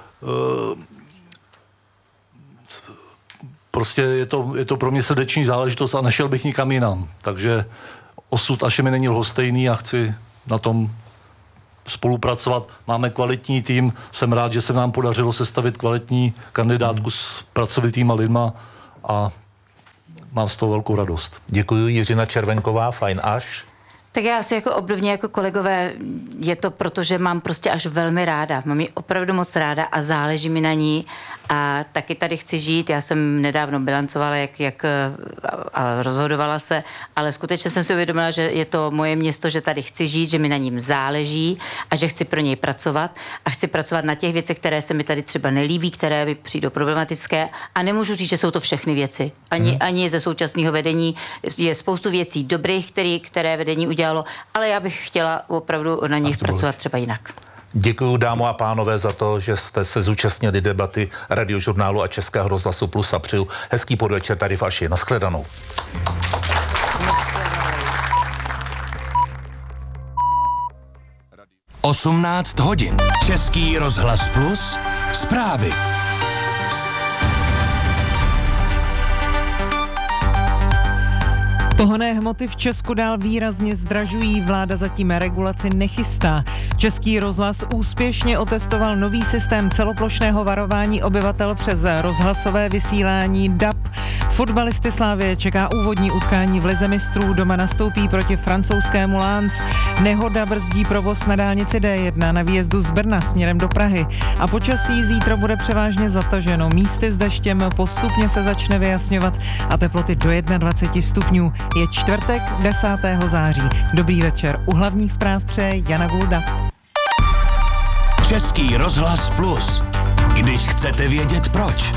Prostě je to, je to pro mě srdeční záležitost a nešel bych nikam jinam. Takže osud Aše mi není lhostejný a chci na tom spolupracovat. Máme kvalitní tým, jsem rád, že se nám podařilo sestavit kvalitní kandidátku s pracovitýma lidma a mám z toho velkou radost. Děkuji. Jiřina Červenková, Fajn Aš. Tak já asi jako obdobně jako kolegové, je to proto, že mám prostě Aš velmi ráda. Mám ji opravdu moc ráda a záleží mi na ní a taky tady chci žít. Já jsem nedávno bilancovala, jak, jak a rozhodovala se, ale skutečně jsem si uvědomila, že je to moje město, že tady chci žít, že mi na ním záleží a že chci pro něj pracovat a chci pracovat na těch věcech, které se mi tady třeba nelíbí, které mi přijdou problematické a nemůžu říct, že jsou to všechny věci. Ani, hmm. ani ze současného vedení je spoustu věcí dobrých, který, které vedení udělalo, ale já bych chtěla opravdu na nich pracovat třeba jinak. Děkuji, dámy a pánové, za to, že jste se zúčastnili debaty Radiožurnálu a Českého rozhlasu Plus a přeju hezký podvečer tady v Aši. Naschledanou. osmnáct hodin. Český rozhlas Plus. Zprávy. Pohonné hmoty v Česku dál výrazně zdražují, vláda zatím regulaci nechystá. Český rozhlas úspěšně otestoval nový systém celoplošného varování obyvatel přes rozhlasové vysílání D A B. Fotbalisty Slavie čeká úvodní utkání v Lize mistrů, doma nastoupí proti francouzskému Lens. Nehoda brzdí provoz na dálnici D jedna na výjezdu z Brna směrem do Prahy. A počasí zítra bude převážně zataženo, místy s deštěm postupně se začne vyjasňovat a teploty do dvacet jedna stupňů. Je čtvrtek, desátého září. Dobrý večer. U hlavních zpráv přeje Jana Gulda. Český rozhlas Plus. Když chcete vědět proč.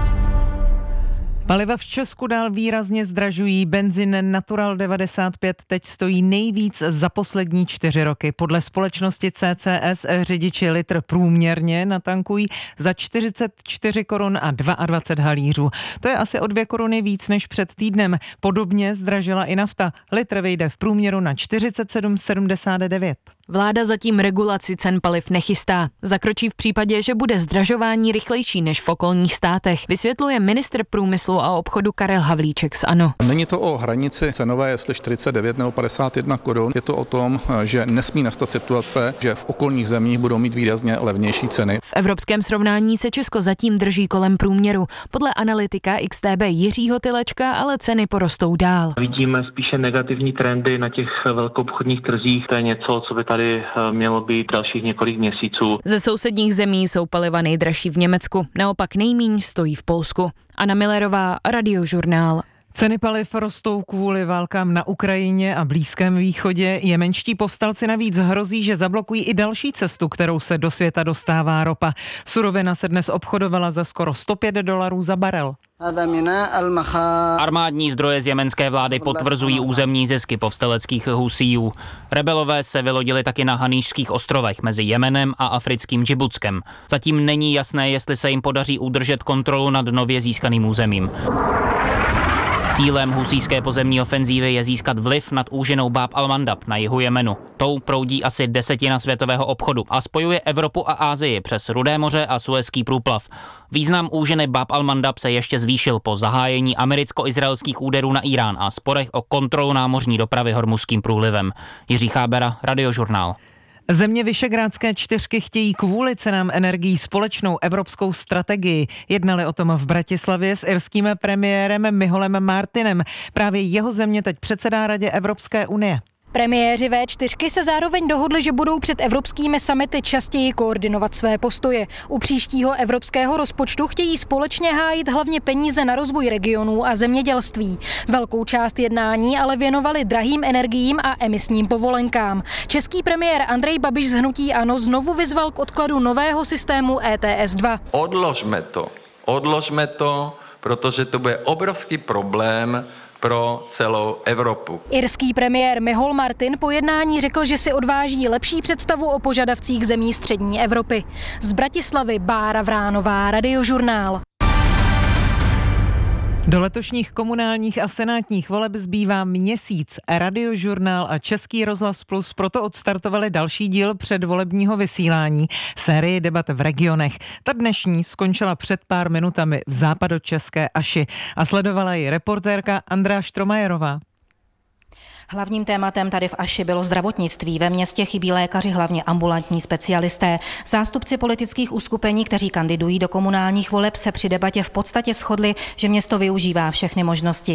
Paliva v Česku dál výrazně zdražují. Benzin Natural devadesát pět teď stojí nejvíc za poslední čtyři roky. Podle společnosti C C S řidiči litr průměrně natankují za čtyřicet čtyři korun a dvacet dva halířů. To je asi o dvě koruny víc než před týdnem. Podobně zdražila i nafta. Litr vyjde v průměru na čtyřicet sedm sedmdesát devět. Vláda zatím regulaci cen paliv nechystá. Zakročí v případě, že bude zdražování rychlejší než v okolních státech, vysvětluje ministr průmyslu a obchodu Karel Havlíček z ANO. Není to o hranici cenové, jestli čtyřicet devět nebo padesát jedna korun. Je to o tom, že nesmí nastat situace, že v okolních zemích budou mít výrazně levnější ceny. V evropském srovnání se Česko zatím drží kolem průměru. Podle analytika X T B Jiřího Tylečka ale ceny porostou dál. Vidíme spíše negativní trendy na těch velkoobchodních trzích. To je něco, co by tady mělo být dalších několik měsíců. Ze sousedních zemí jsou paliva nejdražší v Německu, naopak nejmíň stojí v Polsku. Anna Millerová, Radiožurnál. Ceny paliv rostou kvůli válkám na Ukrajině a Blízkém východě. Jemenští povstalci navíc hrozí, že zablokují i další cestu, kterou se do světa dostává ropa. Surovina se dnes obchodovala za skoro sto pět dolarů za barel. Armádní zdroje z jemenské vlády potvrzují územní zisky povstaleckých Husíjů. Rebelové se vylodili taky na Haníšských ostrovech mezi Jemenem a africkým Džibutskem. Zatím není jasné, jestli se jim podaří udržet kontrolu nad nově získaným územím. Cílem husíské pozemní ofenzívy je získat vliv nad úžinou Bab al-Mandab na jihu Jemenu. Tou proudí asi desetina světového obchodu a spojuje Evropu a Asii přes Rudé moře a Suezský průplav. Význam úžiny Bab al-Mandab se ještě zvýšil po zahájení americko-izraelských úderů na Irán a sporech o kontrolu námořní dopravy Hormuzským průlivem. Jiří Chábera, Radiožurnál. Země Visegrádské čtyřky chtějí kvůli cenám energií společnou evropskou strategii. Jednali o tom v Bratislavě s irským premiérem Michalem Martinem. Právě jeho země teď předsedá Radě Evropské unie. Premiéři vé čtyřky se zároveň dohodli, že budou před evropskými summity častěji koordinovat své postoje. U příštího evropského rozpočtu chtějí společně hájit hlavně peníze na rozvoj regionů a zemědělství. Velkou část jednání ale věnovali drahým energiím a emisním povolenkám. Český premiér Andrej Babiš z hnutí ANO znovu vyzval k odkladu nového systému E T S dva. Odložme to. Odložme to, protože to bude obrovský problém pro celou Evropu. Irský premiér Michal Martin po jednání řekl, že si odváží lepší představu o požadavcích zemí střední Evropy. Z Bratislavy Bára Vránová, Radiožurnál. Do letošních komunálních a senátních voleb zbývá měsíc. Radiožurnál a Český rozhlas Plus proto odstartovali další díl předvolebního vysílání série debat v regionech. Ta dnešní skončila před pár minutami v západočeské Aši a sledovala ji reportérka Andrea Štromajerová. Hlavním tématem tady v Aši bylo zdravotnictví. Ve městě chybí lékaři, hlavně ambulantní specialisté. Zástupci politických uskupení, kteří kandidují do komunálních voleb, se při debatě v podstatě shodli, že město využívá všechny možnosti,